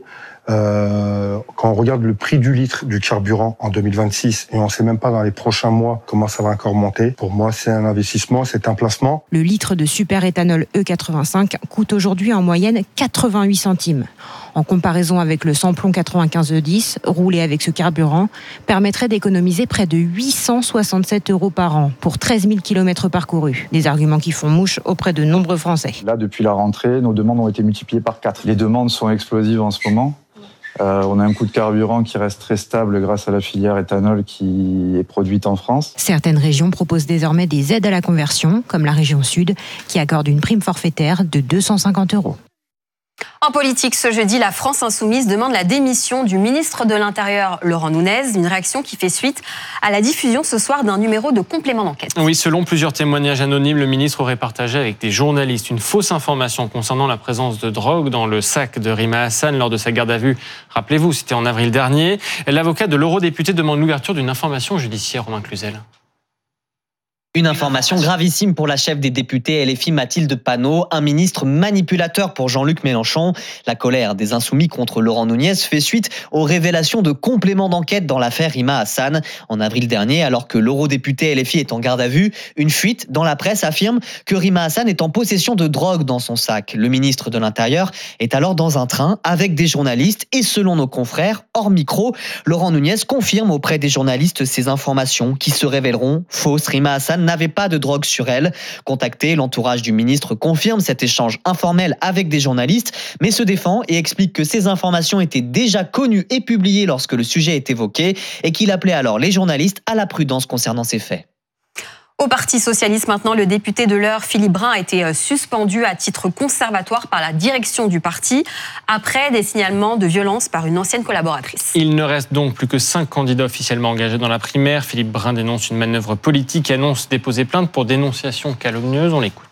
Quand on regarde le prix du litre du carburant en 2026, et on ne sait même pas dans les prochains mois comment ça va encore monter, pour moi c'est un investissement, c'est un placement. Le litre de super-éthanol E85 coûte aujourd'hui en moyenne 88 centimes. En comparaison avec le samplon 95 E10, roulé avec ce carburant, permettrait d'économiser près de 867 € par an pour 13 000 km parcourus. Des arguments qui font mouche auprès de nombreux Français. Là, depuis la rentrée, nos demandes ont été multipliées par 4. Les demandes sont explosives en ce moment. On a un coût de carburant qui reste très stable grâce à la filière éthanol qui est produite en France. Certaines régions proposent désormais des aides à la conversion, comme la région Sud, qui accorde une prime forfaitaire de 250 €. En politique, ce jeudi, la France Insoumise demande la démission du ministre de l'Intérieur, Laurent Nunez. Une réaction qui fait suite à la diffusion ce soir d'un numéro de complément d'enquête. Oui, selon plusieurs témoignages anonymes, le ministre aurait partagé avec des journalistes une fausse information concernant la présence de drogue dans le sac de Rima Hassan lors de sa garde à vue. Rappelez-vous, c'était en avril dernier. L'avocat de l'eurodéputé demande l'ouverture d'une information judiciaire, Romain Cluzel. Une information gravissime pour la chef des députés LFI Mathilde Panot, un ministre manipulateur pour Jean-Luc Mélenchon. La colère des Insoumis contre Laurent Nunez fait suite aux révélations de compléments d'enquête dans l'affaire Rima Hassan. En avril dernier, alors que l'eurodéputé LFI est en garde à vue, une fuite dans la presse affirme que Rima Hassan est en possession de drogue dans son sac. Le ministre de l'Intérieur est alors dans un train avec des journalistes et selon nos confrères, hors micro, Laurent Nunez confirme auprès des journalistes ces informations qui se révéleront fausses. Rima Hassan n'avait pas de drogue sur elle. Contacté, l'entourage du ministre confirme cet échange informel avec des journalistes, mais se défend et explique que ces informations étaient déjà connues et publiées lorsque le sujet est évoqué et qu'il appelait alors les journalistes à la prudence concernant ces faits. Au Parti socialiste, maintenant, le député de l'Eure, Philippe Brun, a été suspendu à titre conservatoire par la direction du parti après des signalements de violence par une ancienne collaboratrice. Il ne reste donc plus que 5 candidats officiellement engagés dans la primaire. Philippe Brun dénonce une manœuvre politique et annonce déposer plainte pour dénonciation calomnieuse. On l'écoute.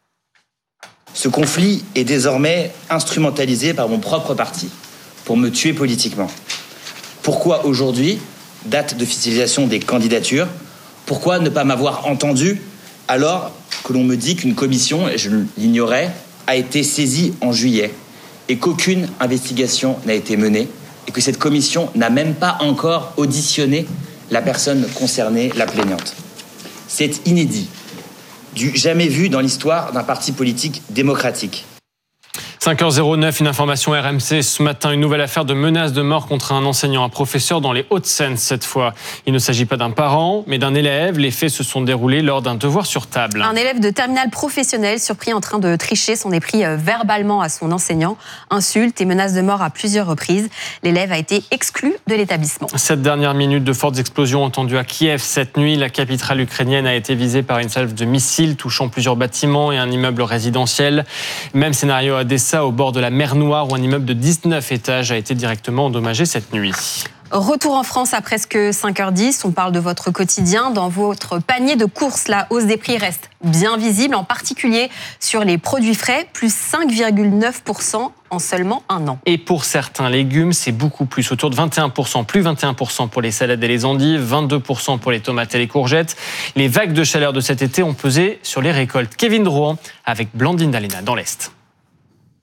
Ce conflit est désormais instrumentalisé par mon propre parti pour me tuer politiquement. Pourquoi aujourd'hui, date d'officialisation des candidatures, pourquoi ne pas m'avoir entendu alors que l'on me dit qu'une commission, et je l'ignorais, a été saisie en juillet et qu'aucune investigation n'a été menée et que cette commission n'a même pas encore auditionné la personne concernée, la plaignante. C'est inédit, du jamais vu dans l'histoire d'un parti politique démocratique. 5h09, une information RMC. Ce matin, une nouvelle affaire de menace de mort contre un enseignant, un professeur dans les Hauts-de-Seine cette fois. Il ne s'agit pas d'un parent, mais d'un élève. Les faits se sont déroulés lors d'un devoir sur table. Un élève de terminale professionnelle surpris en train de tricher s'en est pris verbalement à son enseignant. Insultes et menaces de mort à plusieurs reprises. L'élève a été exclu de l'établissement. Cette dernière minute, de fortes explosions entendues à Kiev cette nuit. La capitale ukrainienne a été visée par une salve de missiles touchant plusieurs bâtiments et un immeuble résidentiel. Même scénario à Odessa, au bord de la mer Noire, où un immeuble de 19 étages a été directement endommagé cette nuit. Retour en France à presque 5h10. On parle de votre quotidien. Dans votre panier de courses, la hausse des prix reste bien visible, en particulier sur les produits frais, plus 5,9% en seulement un an. Et pour certains légumes, c'est beaucoup plus, autour de 21%, plus 21% pour les salades et les endives, 22% pour les tomates et les courgettes. Les vagues de chaleur de cet été ont pesé sur les récoltes. Kevin Drouan avec Blandine Dalena dans l'Est.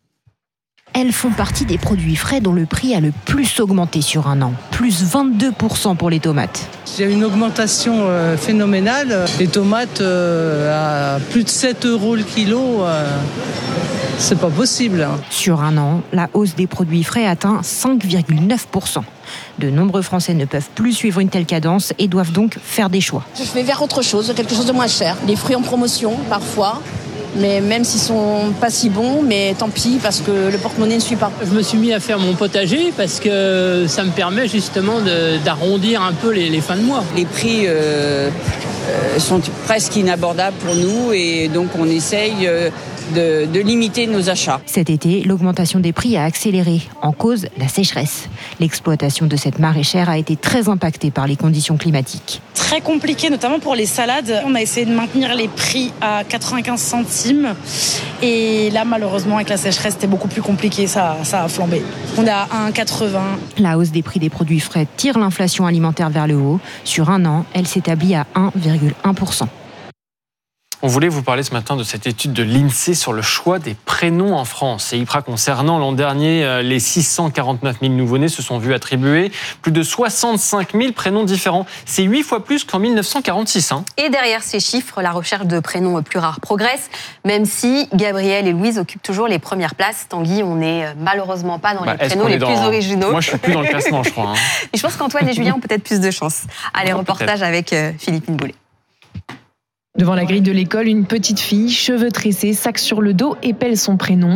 elles font partie des produits frais dont le prix a le plus augmenté sur un an. Plus 22% pour les tomates. Il y a une augmentation phénoménale. Les tomates à plus de 7 € le kilo, c'est pas possible. Sur un an, la hausse des produits frais atteint 5,9%. De nombreux Français ne peuvent plus suivre une telle cadence et doivent donc faire des choix. Je vais vers autre chose, quelque chose de moins cher. Les fruits en promotion, parfois. Mais même s'ils sont pas si bons, mais tant pis parce que le porte-monnaie ne suit pas. Je me suis mis à faire mon potager parce que ça me permet justement d'arrondir un peu les fins de mois. Les prix sont presque inabordables pour nous et donc on essaye de limiter nos achats. Cet été, l'augmentation des prix a accéléré, en cause la sécheresse. L'exploitation de cette maraîchère a été très impactée par les conditions climatiques. Très compliqué, notamment pour les salades. On a essayé de maintenir les prix à 95 centimes. Et là, malheureusement, avec la sécheresse, c'était beaucoup plus compliqué. Ça a flambé. On est à 1,80. La hausse des prix des produits frais tire l'inflation alimentaire vers le haut. Sur un an, elle s'établit à 1,1%. On voulait vous parler ce matin de cette étude de l'INSEE sur le choix des prénoms en France. Et IPRA concernant l'an dernier, les 649 000 nouveau-nés se sont vus attribuer plus de 65 000 prénoms différents. C'est 8 fois plus qu'en 1946. Et derrière ces chiffres, la recherche de prénoms plus rares progresse, même si Gabriel et Louise occupent toujours les premières places. Tanguy, on n'est malheureusement pas dans les prénoms les plus originaux. Moi, je suis plus dans le classement, je crois. Et je pense qu'Antoine et Julien ont peut-être plus de chance. Allez, reportage avec Philippine Boulet. Devant la grille de l'école, une petite fille, cheveux tressés, sac sur le dos, épelle son prénom.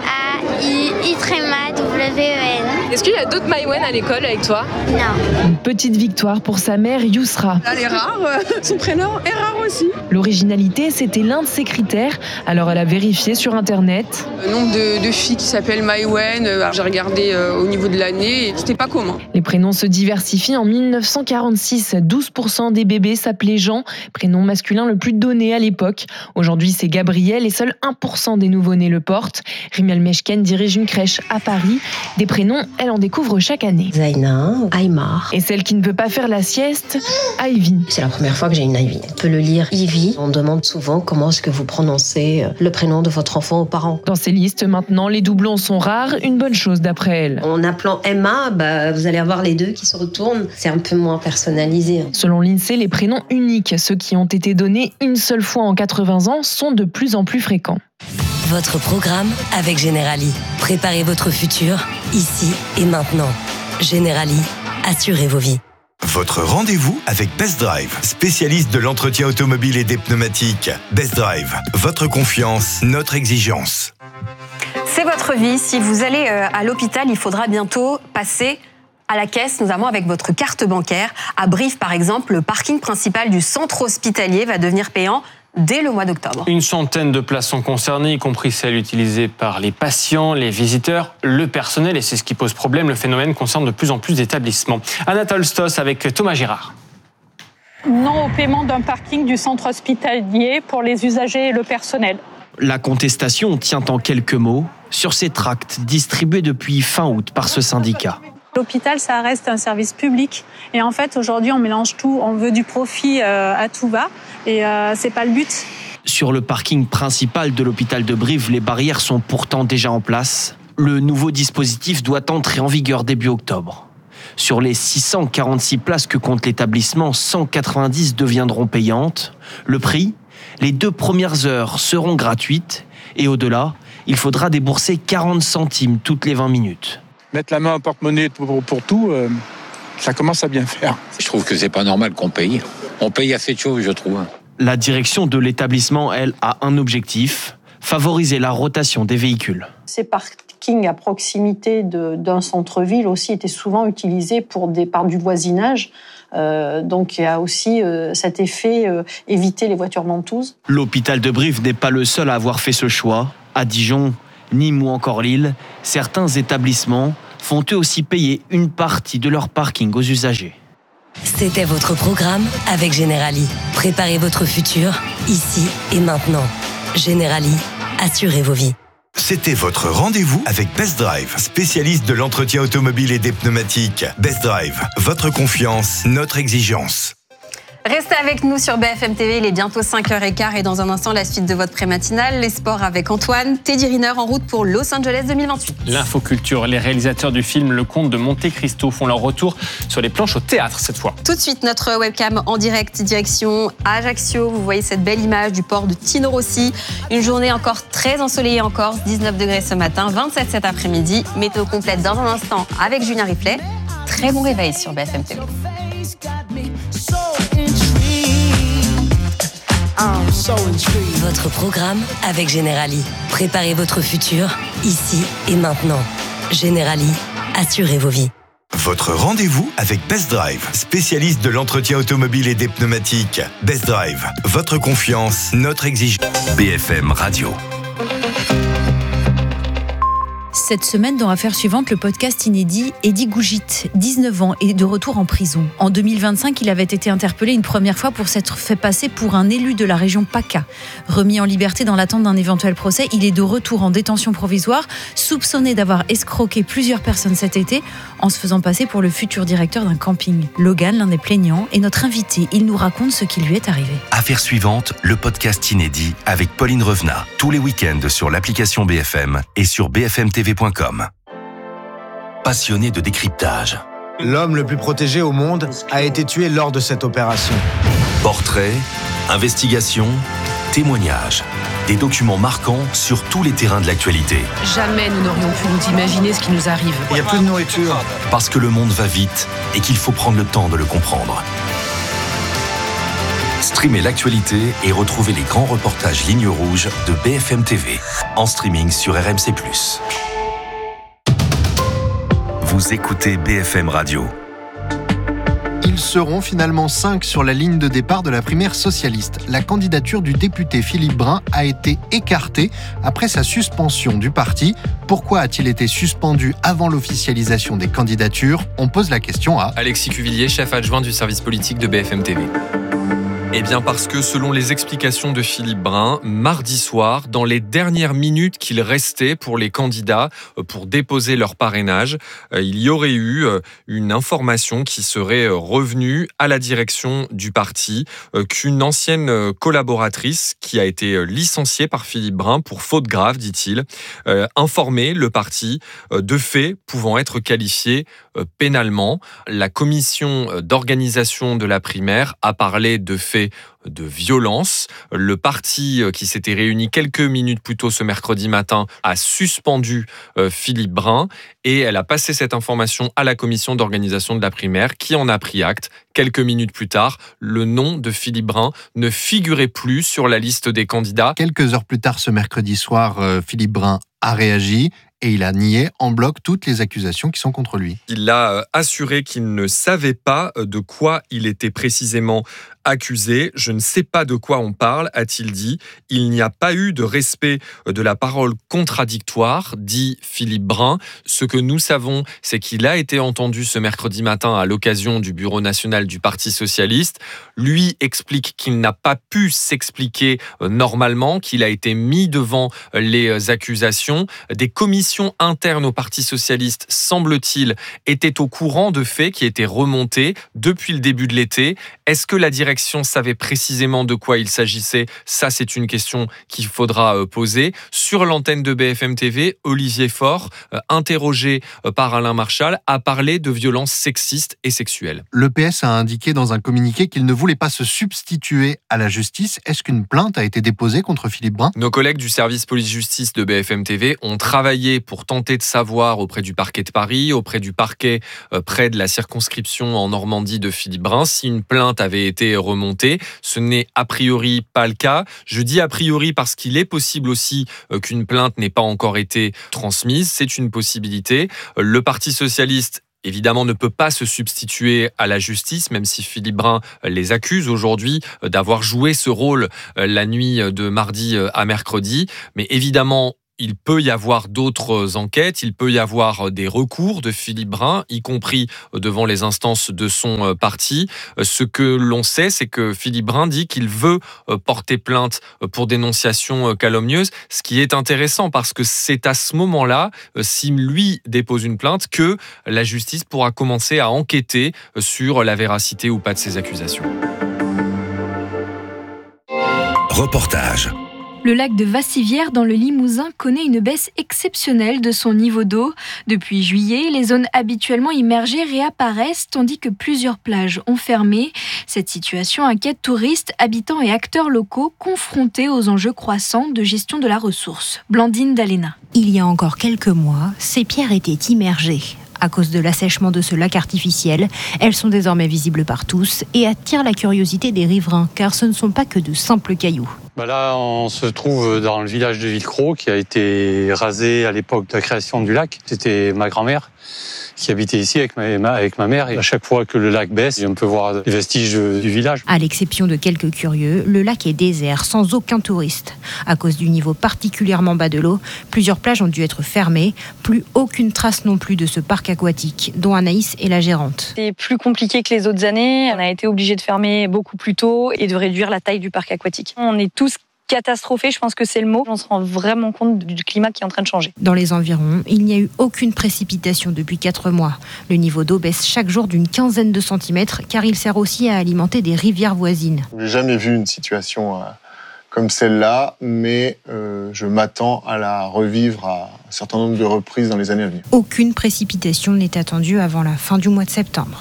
M-A-I-I-W-E-N. Est-ce qu'il y a d'autres Maïwen à l'école avec toi? Non. Une petite victoire pour sa mère, Yousra. Elle est rare, son prénom est rare aussi. L'originalité, c'était l'un de ses critères, alors elle a vérifié sur Internet. Le nombre de filles qui s'appellent Maïwen, j'ai regardé au niveau de l'année, et c'était pas commun. Les prénoms se diversifient. En 1946, 12% des bébés s'appelaient Jean, prénom masculin le plus donné à l'époque. Aujourd'hui, c'est Gabriel et seul 1% des nouveau-nés le portent. Rimel Meshken dirige une crèche à Paris. Des prénoms, elle en découvre chaque année. Zaina, Aymar. Et celle qui ne peut pas faire la sieste, Ivy. C'est la première fois que j'ai une Ivy. On peut le lire Ivy. On demande souvent comment est-ce que vous prononcez le prénom de votre enfant aux parents. Dans ces listes, maintenant, les doublons sont rares. Une bonne chose d'après elle. En appelant Emma, vous allez avoir les deux qui se retournent. C'est un peu moins personnalisé. Selon l'INSEE, les prénoms uniques, ceux qui ont été donnés une seule fois en 80 ans, sont de plus en plus fréquents. Votre programme avec Generali. Préparez votre futur, ici et maintenant. Generali, assurez vos vies. Votre rendez-vous avec Best Drive, spécialiste de l'entretien automobile et des pneumatiques. Best Drive, votre confiance, notre exigence. C'est votre vie. Si vous allez à l'hôpital, il faudra bientôt passer à la caisse, notamment avec votre carte bancaire. À Brive, par exemple, le parking principal du centre hospitalier va devenir payant dès le mois d'octobre. Une centaine de places sont concernées, y compris celles utilisées par les patients, les visiteurs, le personnel, et c'est ce qui pose problème. Le phénomène concerne de plus en plus d'établissements. Anatole Stos avec Thomas Girard. Non au paiement d'un parking du centre hospitalier pour les usagers et le personnel. La contestation tient en quelques mots sur ces tracts distribués depuis fin août par ce syndicat. L'hôpital, ça reste un service public. Et en fait, aujourd'hui, on mélange tout. On veut du profit à tout va. Et c'est pas le but. Sur le parking principal de l'hôpital de Brive, les barrières sont pourtant déjà en place. Le nouveau dispositif doit entrer en vigueur début octobre. Sur les 646 places que compte l'établissement, 190 deviendront payantes. Le prix ? Les 2 premières heures seront gratuites. Et au-delà, il faudra débourser 40 centimes toutes les 20 minutes. Mettre la main au porte-monnaie pour tout, ça commence à bien faire. Je trouve que c'est pas normal qu'on paye. On paye assez de choses, je trouve. La direction de l'établissement, elle, a un objectif, favoriser la rotation des véhicules. Ces parkings à proximité d'un centre-ville aussi étaient souvent utilisés par du voisinage. Donc il y a aussi cet effet éviter les voitures ventouses. L'hôpital de Brive n'est pas le seul à avoir fait ce choix. À Dijon, Nîmes ou encore Lille, certains établissements font eux aussi payer une partie de leur parking aux usagers. C'était votre programme avec Generali. Préparez votre futur, ici et maintenant. Generali, assurez vos vies. C'était votre rendez-vous avec Best Drive, spécialiste de l'entretien automobile et des pneumatiques. Best Drive, votre confiance, notre exigence. Restez avec nous sur BFM TV, il est bientôt 5h15 et dans un instant, la suite de votre pré-matinale, les sports avec Antoine. Teddy Riner en route pour Los Angeles 2028. L'infoculture, les réalisateurs du film Le Comte de Monte Cristo font leur retour sur les planches au théâtre cette fois. Tout de suite, notre webcam en direct, direction Ajaccio. Vous voyez cette belle image du port de Tino Rossi. Une journée encore très ensoleillée en Corse, 19 degrés ce matin, 27 cet après-midi. Météo complète dans un instant avec Julien Riflet. Très bon réveil sur BFM TV. Votre programme avec Generali. Préparez votre futur, ici et maintenant. Generali, assurez vos vies. Votre rendez-vous avec Best Drive, spécialiste de l'entretien automobile et des pneumatiques. Best Drive, votre confiance, notre exigence. BFM Radio. Cette semaine, dans Affaires suivantes, le podcast inédit, Eddy Gougit, 19 ans, est de retour en prison. En 2025, il avait été interpellé une première fois pour s'être fait passer pour un élu de la région PACA. Remis en liberté dans l'attente d'un éventuel procès, il est de retour en détention provisoire, soupçonné d'avoir escroqué plusieurs personnes cet été en se faisant passer pour le futur directeur d'un camping. Logan, l'un des plaignants, est notre invité. Il nous raconte ce qui lui est arrivé. Affaires suivantes, le podcast inédit avec Pauline Revenat, tous les week-ends sur l'application BFM et sur bfmtv.com. Passionné de décryptage. L'homme le plus protégé au monde a été tué lors de cette opération. Portraits, investigations, témoignages. Des documents marquants sur tous les terrains de l'actualité. Jamais nous n'aurions pu nous imaginer ce qui nous arrive. Il n'y a plus de nourriture. Parce que le monde va vite et qu'il faut prendre le temps de le comprendre. Streamez l'actualité et retrouvez les grands reportages Ligne Rouge de BFM TV. En streaming sur RMC+. Vous écoutez BFM Radio. Ils seront finalement 5 sur la ligne de départ de la primaire socialiste. La candidature du député Philippe Brun a été écartée après sa suspension du parti. Pourquoi a-t-il été suspendu avant l'officialisation des candidatures ? On pose la question à Alexis Cuvillier, chef adjoint du service politique de BFM TV. Eh bien parce que selon les explications de Philippe Brun, mardi soir, dans les dernières minutes qu'il restait pour les candidats pour déposer leur parrainage, il y aurait eu une information qui serait revenue à la direction du parti, qu'une ancienne collaboratrice qui a été licenciée par Philippe Brun pour faute grave, dit-il, informait le parti de faits pouvant être qualifiés pénalement. La commission d'organisation de la primaire a parlé de faits de violence. Le parti qui s'était réuni quelques minutes plus tôt ce mercredi matin a suspendu Philippe Brun et elle a passé cette information à la commission d'organisation de la primaire qui en a pris acte. Quelques minutes plus tard, le nom de Philippe Brun ne figurait plus sur la liste des candidats. Quelques heures plus tard ce mercredi soir, Philippe Brun a réagi et il a nié en bloc toutes les accusations qui sont contre lui. Il a assuré qu'il ne savait pas de quoi il était précisément accusé. Je ne sais pas de quoi on parle, a-t-il dit. Il n'y a pas eu de respect de la parole contradictoire, dit Philippe Brun. Ce que nous savons, c'est qu'il a été entendu ce mercredi matin à l'occasion du bureau national du Parti socialiste. Lui explique qu'il n'a pas pu s'expliquer normalement, qu'il a été mis devant les accusations. Des commissions internes au Parti socialiste, semble-t-il, étaient au courant de faits qui étaient remontés depuis le début de l'été. Est-ce que la direction savait précisément de quoi il s'agissait ? Ça, c'est une question qu'il faudra poser. Sur l'antenne de BFM TV, Olivier Faure, interrogé par Alain Marchal, a parlé de violences sexistes et sexuelles. Le PS a indiqué dans un communiqué qu'il ne voulait pas se substituer à la justice. Est-ce qu'une plainte a été déposée contre Philippe Brun ? Nos collègues du service police-justice de BFM TV ont travaillé pour tenter de savoir auprès du parquet de Paris, auprès du parquet près de la circonscription en Normandie de Philippe Brun, si une plainte avait été remontée. Ce n'est a priori pas le cas. Je dis a priori parce qu'il est possible aussi qu'une plainte n'ait pas encore été transmise. C'est une possibilité. Le Parti socialiste évidemment ne peut pas se substituer à la justice, même si Philippe Brun les accuse aujourd'hui d'avoir joué ce rôle la nuit de mardi à mercredi. Mais évidemment, il peut y avoir d'autres enquêtes, il peut y avoir des recours de Philippe Brun, y compris devant les instances de son parti. Ce que l'on sait, c'est que Philippe Brun dit qu'il veut porter plainte pour dénonciation calomnieuse, ce qui est intéressant parce que c'est à ce moment-là, si lui dépose une plainte, que la justice pourra commencer à enquêter sur la véracité ou pas de ces accusations. Reportage. Le lac de Vassivière dans le Limousin connaît une baisse exceptionnelle de son niveau d'eau. Depuis juillet, les zones habituellement immergées réapparaissent tandis que plusieurs plages ont fermé. Cette situation inquiète touristes, habitants et acteurs locaux confrontés aux enjeux croissants de gestion de la ressource. Blandine Dalena. Il y a encore quelques mois, ces pierres étaient immergées. À cause de l'assèchement de ce lac artificiel, elles sont désormais visibles par tous et attirent la curiosité des riverains, car ce ne sont pas que de simples cailloux. Là, on se trouve dans le village de Villecros, qui a été rasé à l'époque de la création du lac. C'était ma grand-mère qui habitait ici avec ma mère. Et à chaque fois que le lac baisse, on peut voir les vestiges du village. À l'exception de quelques curieux, le lac est désert, sans aucun touriste. À cause du niveau particulièrement bas de l'eau, plusieurs plages ont dû être fermées. Plus aucune trace non plus de ce parc aquatique, dont Anaïs est la gérante. C'est plus compliqué que les autres années. On a été obligé de fermer beaucoup plus tôt et de réduire la taille du parc aquatique. On est tous catastrophé, je pense que c'est le mot. On se rend vraiment compte du climat qui est en train de changer. Dans les environs, il n'y a eu aucune précipitation depuis 4 mois. Le niveau d'eau baisse chaque jour d'une quinzaine de centimètres, car il sert aussi à alimenter des rivières voisines. Je n'ai jamais vu une situation comme celle-là, mais je m'attends à la revivre à un certain nombre de reprises dans les années à venir. Aucune précipitation n'est attendue avant la fin du mois de septembre.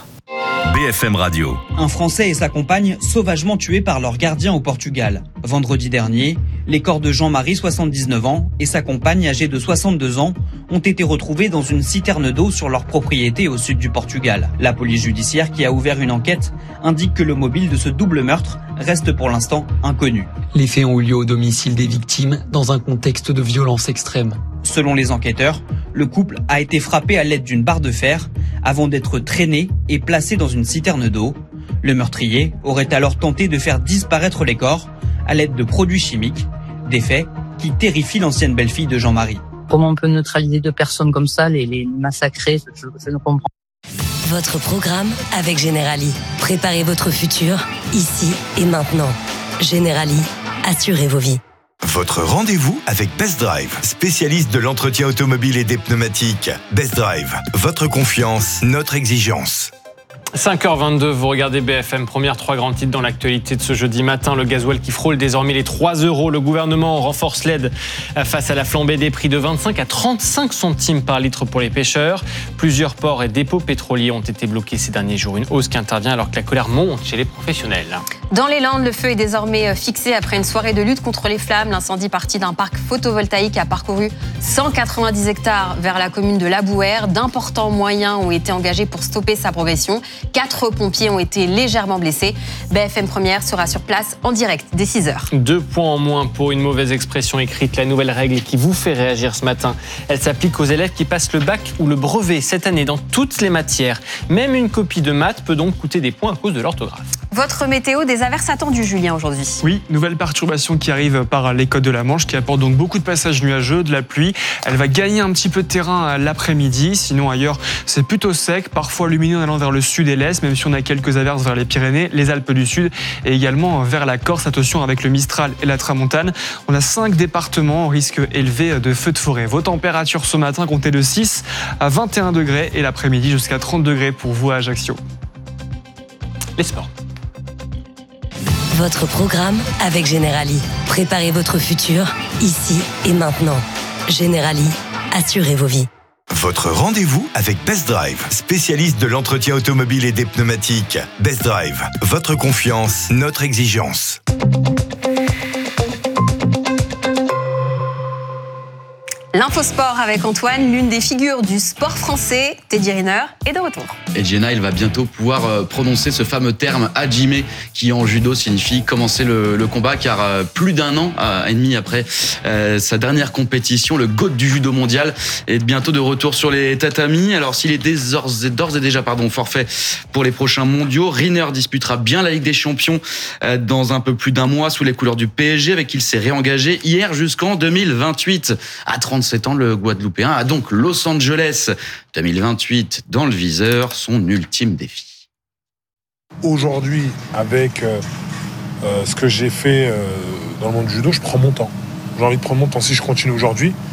BFM Radio. Un Français et sa compagne sauvagement tués par leur gardien au Portugal. Vendredi dernier, les corps de Jean-Marie, 79 ans, et sa compagne âgée de 62 ans ont été retrouvés dans une citerne d'eau sur leur propriété au sud du Portugal. La police judiciaire, qui a ouvert une enquête, indique que le mobile de ce double meurtre reste pour l'instant inconnu. Les faits ont eu lieu au domicile des victimes dans un contexte de violence extrême. Selon les enquêteurs, le couple a été frappé à l'aide d'une barre de fer avant d'être traîné et placé dans une citerne d'eau. Le meurtrier aurait alors tenté de faire disparaître les corps à l'aide de produits chimiques, des faits qui terrifient l'ancienne belle-fille de Jean-Marie. Comment on peut neutraliser 2 personnes comme ça, les massacrer, je ne comprends pas. Votre programme avec Generali. Préparez votre futur, ici et maintenant. Generali, assurez vos vies. Votre rendez-vous avec Best Drive, spécialiste de l'entretien automobile et des pneumatiques. Best Drive, votre confiance, notre exigence. 5h22, vous regardez BFM Première, 3 grands titres dans l'actualité de ce jeudi matin. Le gasoil qui frôle désormais les 3 €. Le gouvernement renforce l'aide face à la flambée des prix de 25 à 35 centimes par litre pour les pêcheurs. Plusieurs ports et dépôts pétroliers ont été bloqués ces derniers jours. Une hausse qui intervient alors que la colère monte chez les professionnels. Dans les Landes, le feu est désormais fixé après une soirée de lutte contre les flammes. L'incendie parti d'un parc photovoltaïque a parcouru 190 hectares vers la commune de Labouhère. D'importants moyens ont été engagés pour stopper sa progression. 4 pompiers ont été légèrement blessés. BFM Première sera sur place en direct dès 6h. 2 points en moins pour une mauvaise expression écrite. La nouvelle règle qui vous fait réagir ce matin, elle s'applique aux élèves qui passent le bac ou le brevet cette année dans toutes les matières. Même une copie de maths peut donc coûter des points à cause de l'orthographe. Votre météo, des averses attendues, Julien, aujourd'hui. Oui, nouvelle perturbation qui arrive par les côtes de la Manche, qui apporte donc beaucoup de passages nuageux, de la pluie. Elle va gagner un petit peu de terrain l'après-midi. Sinon, ailleurs, c'est plutôt sec, parfois lumineux en allant vers le sud et l'est, même si on a quelques averses vers les Pyrénées, les Alpes du Sud et également vers la Corse. Attention avec le Mistral et la Tramontane. On a 5 départements au risque élevé de feux de forêt. Vos températures ce matin comptaient de 6 à 21 degrés et l'après-midi jusqu'à 30 degrés pour vous à Ajaccio. Les sports. Votre programme avec Generali. Préparez votre futur, ici et maintenant. Generali, assurez vos vies. Votre rendez-vous avec Best Drive, spécialiste de l'entretien automobile et des pneumatiques. Best Drive, votre confiance, notre exigence. L'infosport avec Antoine, l'une des figures du sport français, Teddy Riner, est de retour. Et Jenna, il va bientôt pouvoir prononcer ce fameux terme hajime qui en judo signifie commencer le combat, car plus d'1 an et demi après sa dernière compétition, le GOAT du judo mondial est bientôt de retour sur les tatamis. Alors s'il est d'ores et déjà forfait pour les prochains mondiaux, Riner disputera bien la Ligue des Champions dans un peu plus d'1 mois sous les couleurs du PSG, avec qui il s'est réengagé hier jusqu'en 2028. À 37 ans, le Guadeloupéen a donc Los Angeles 2028 dans le viseur, son ultime défi. Aujourd'hui, avec ce que j'ai fait dans le monde du judo, je prends mon temps. J'ai envie de prendre mon temps. Si je continue aujourd'hui,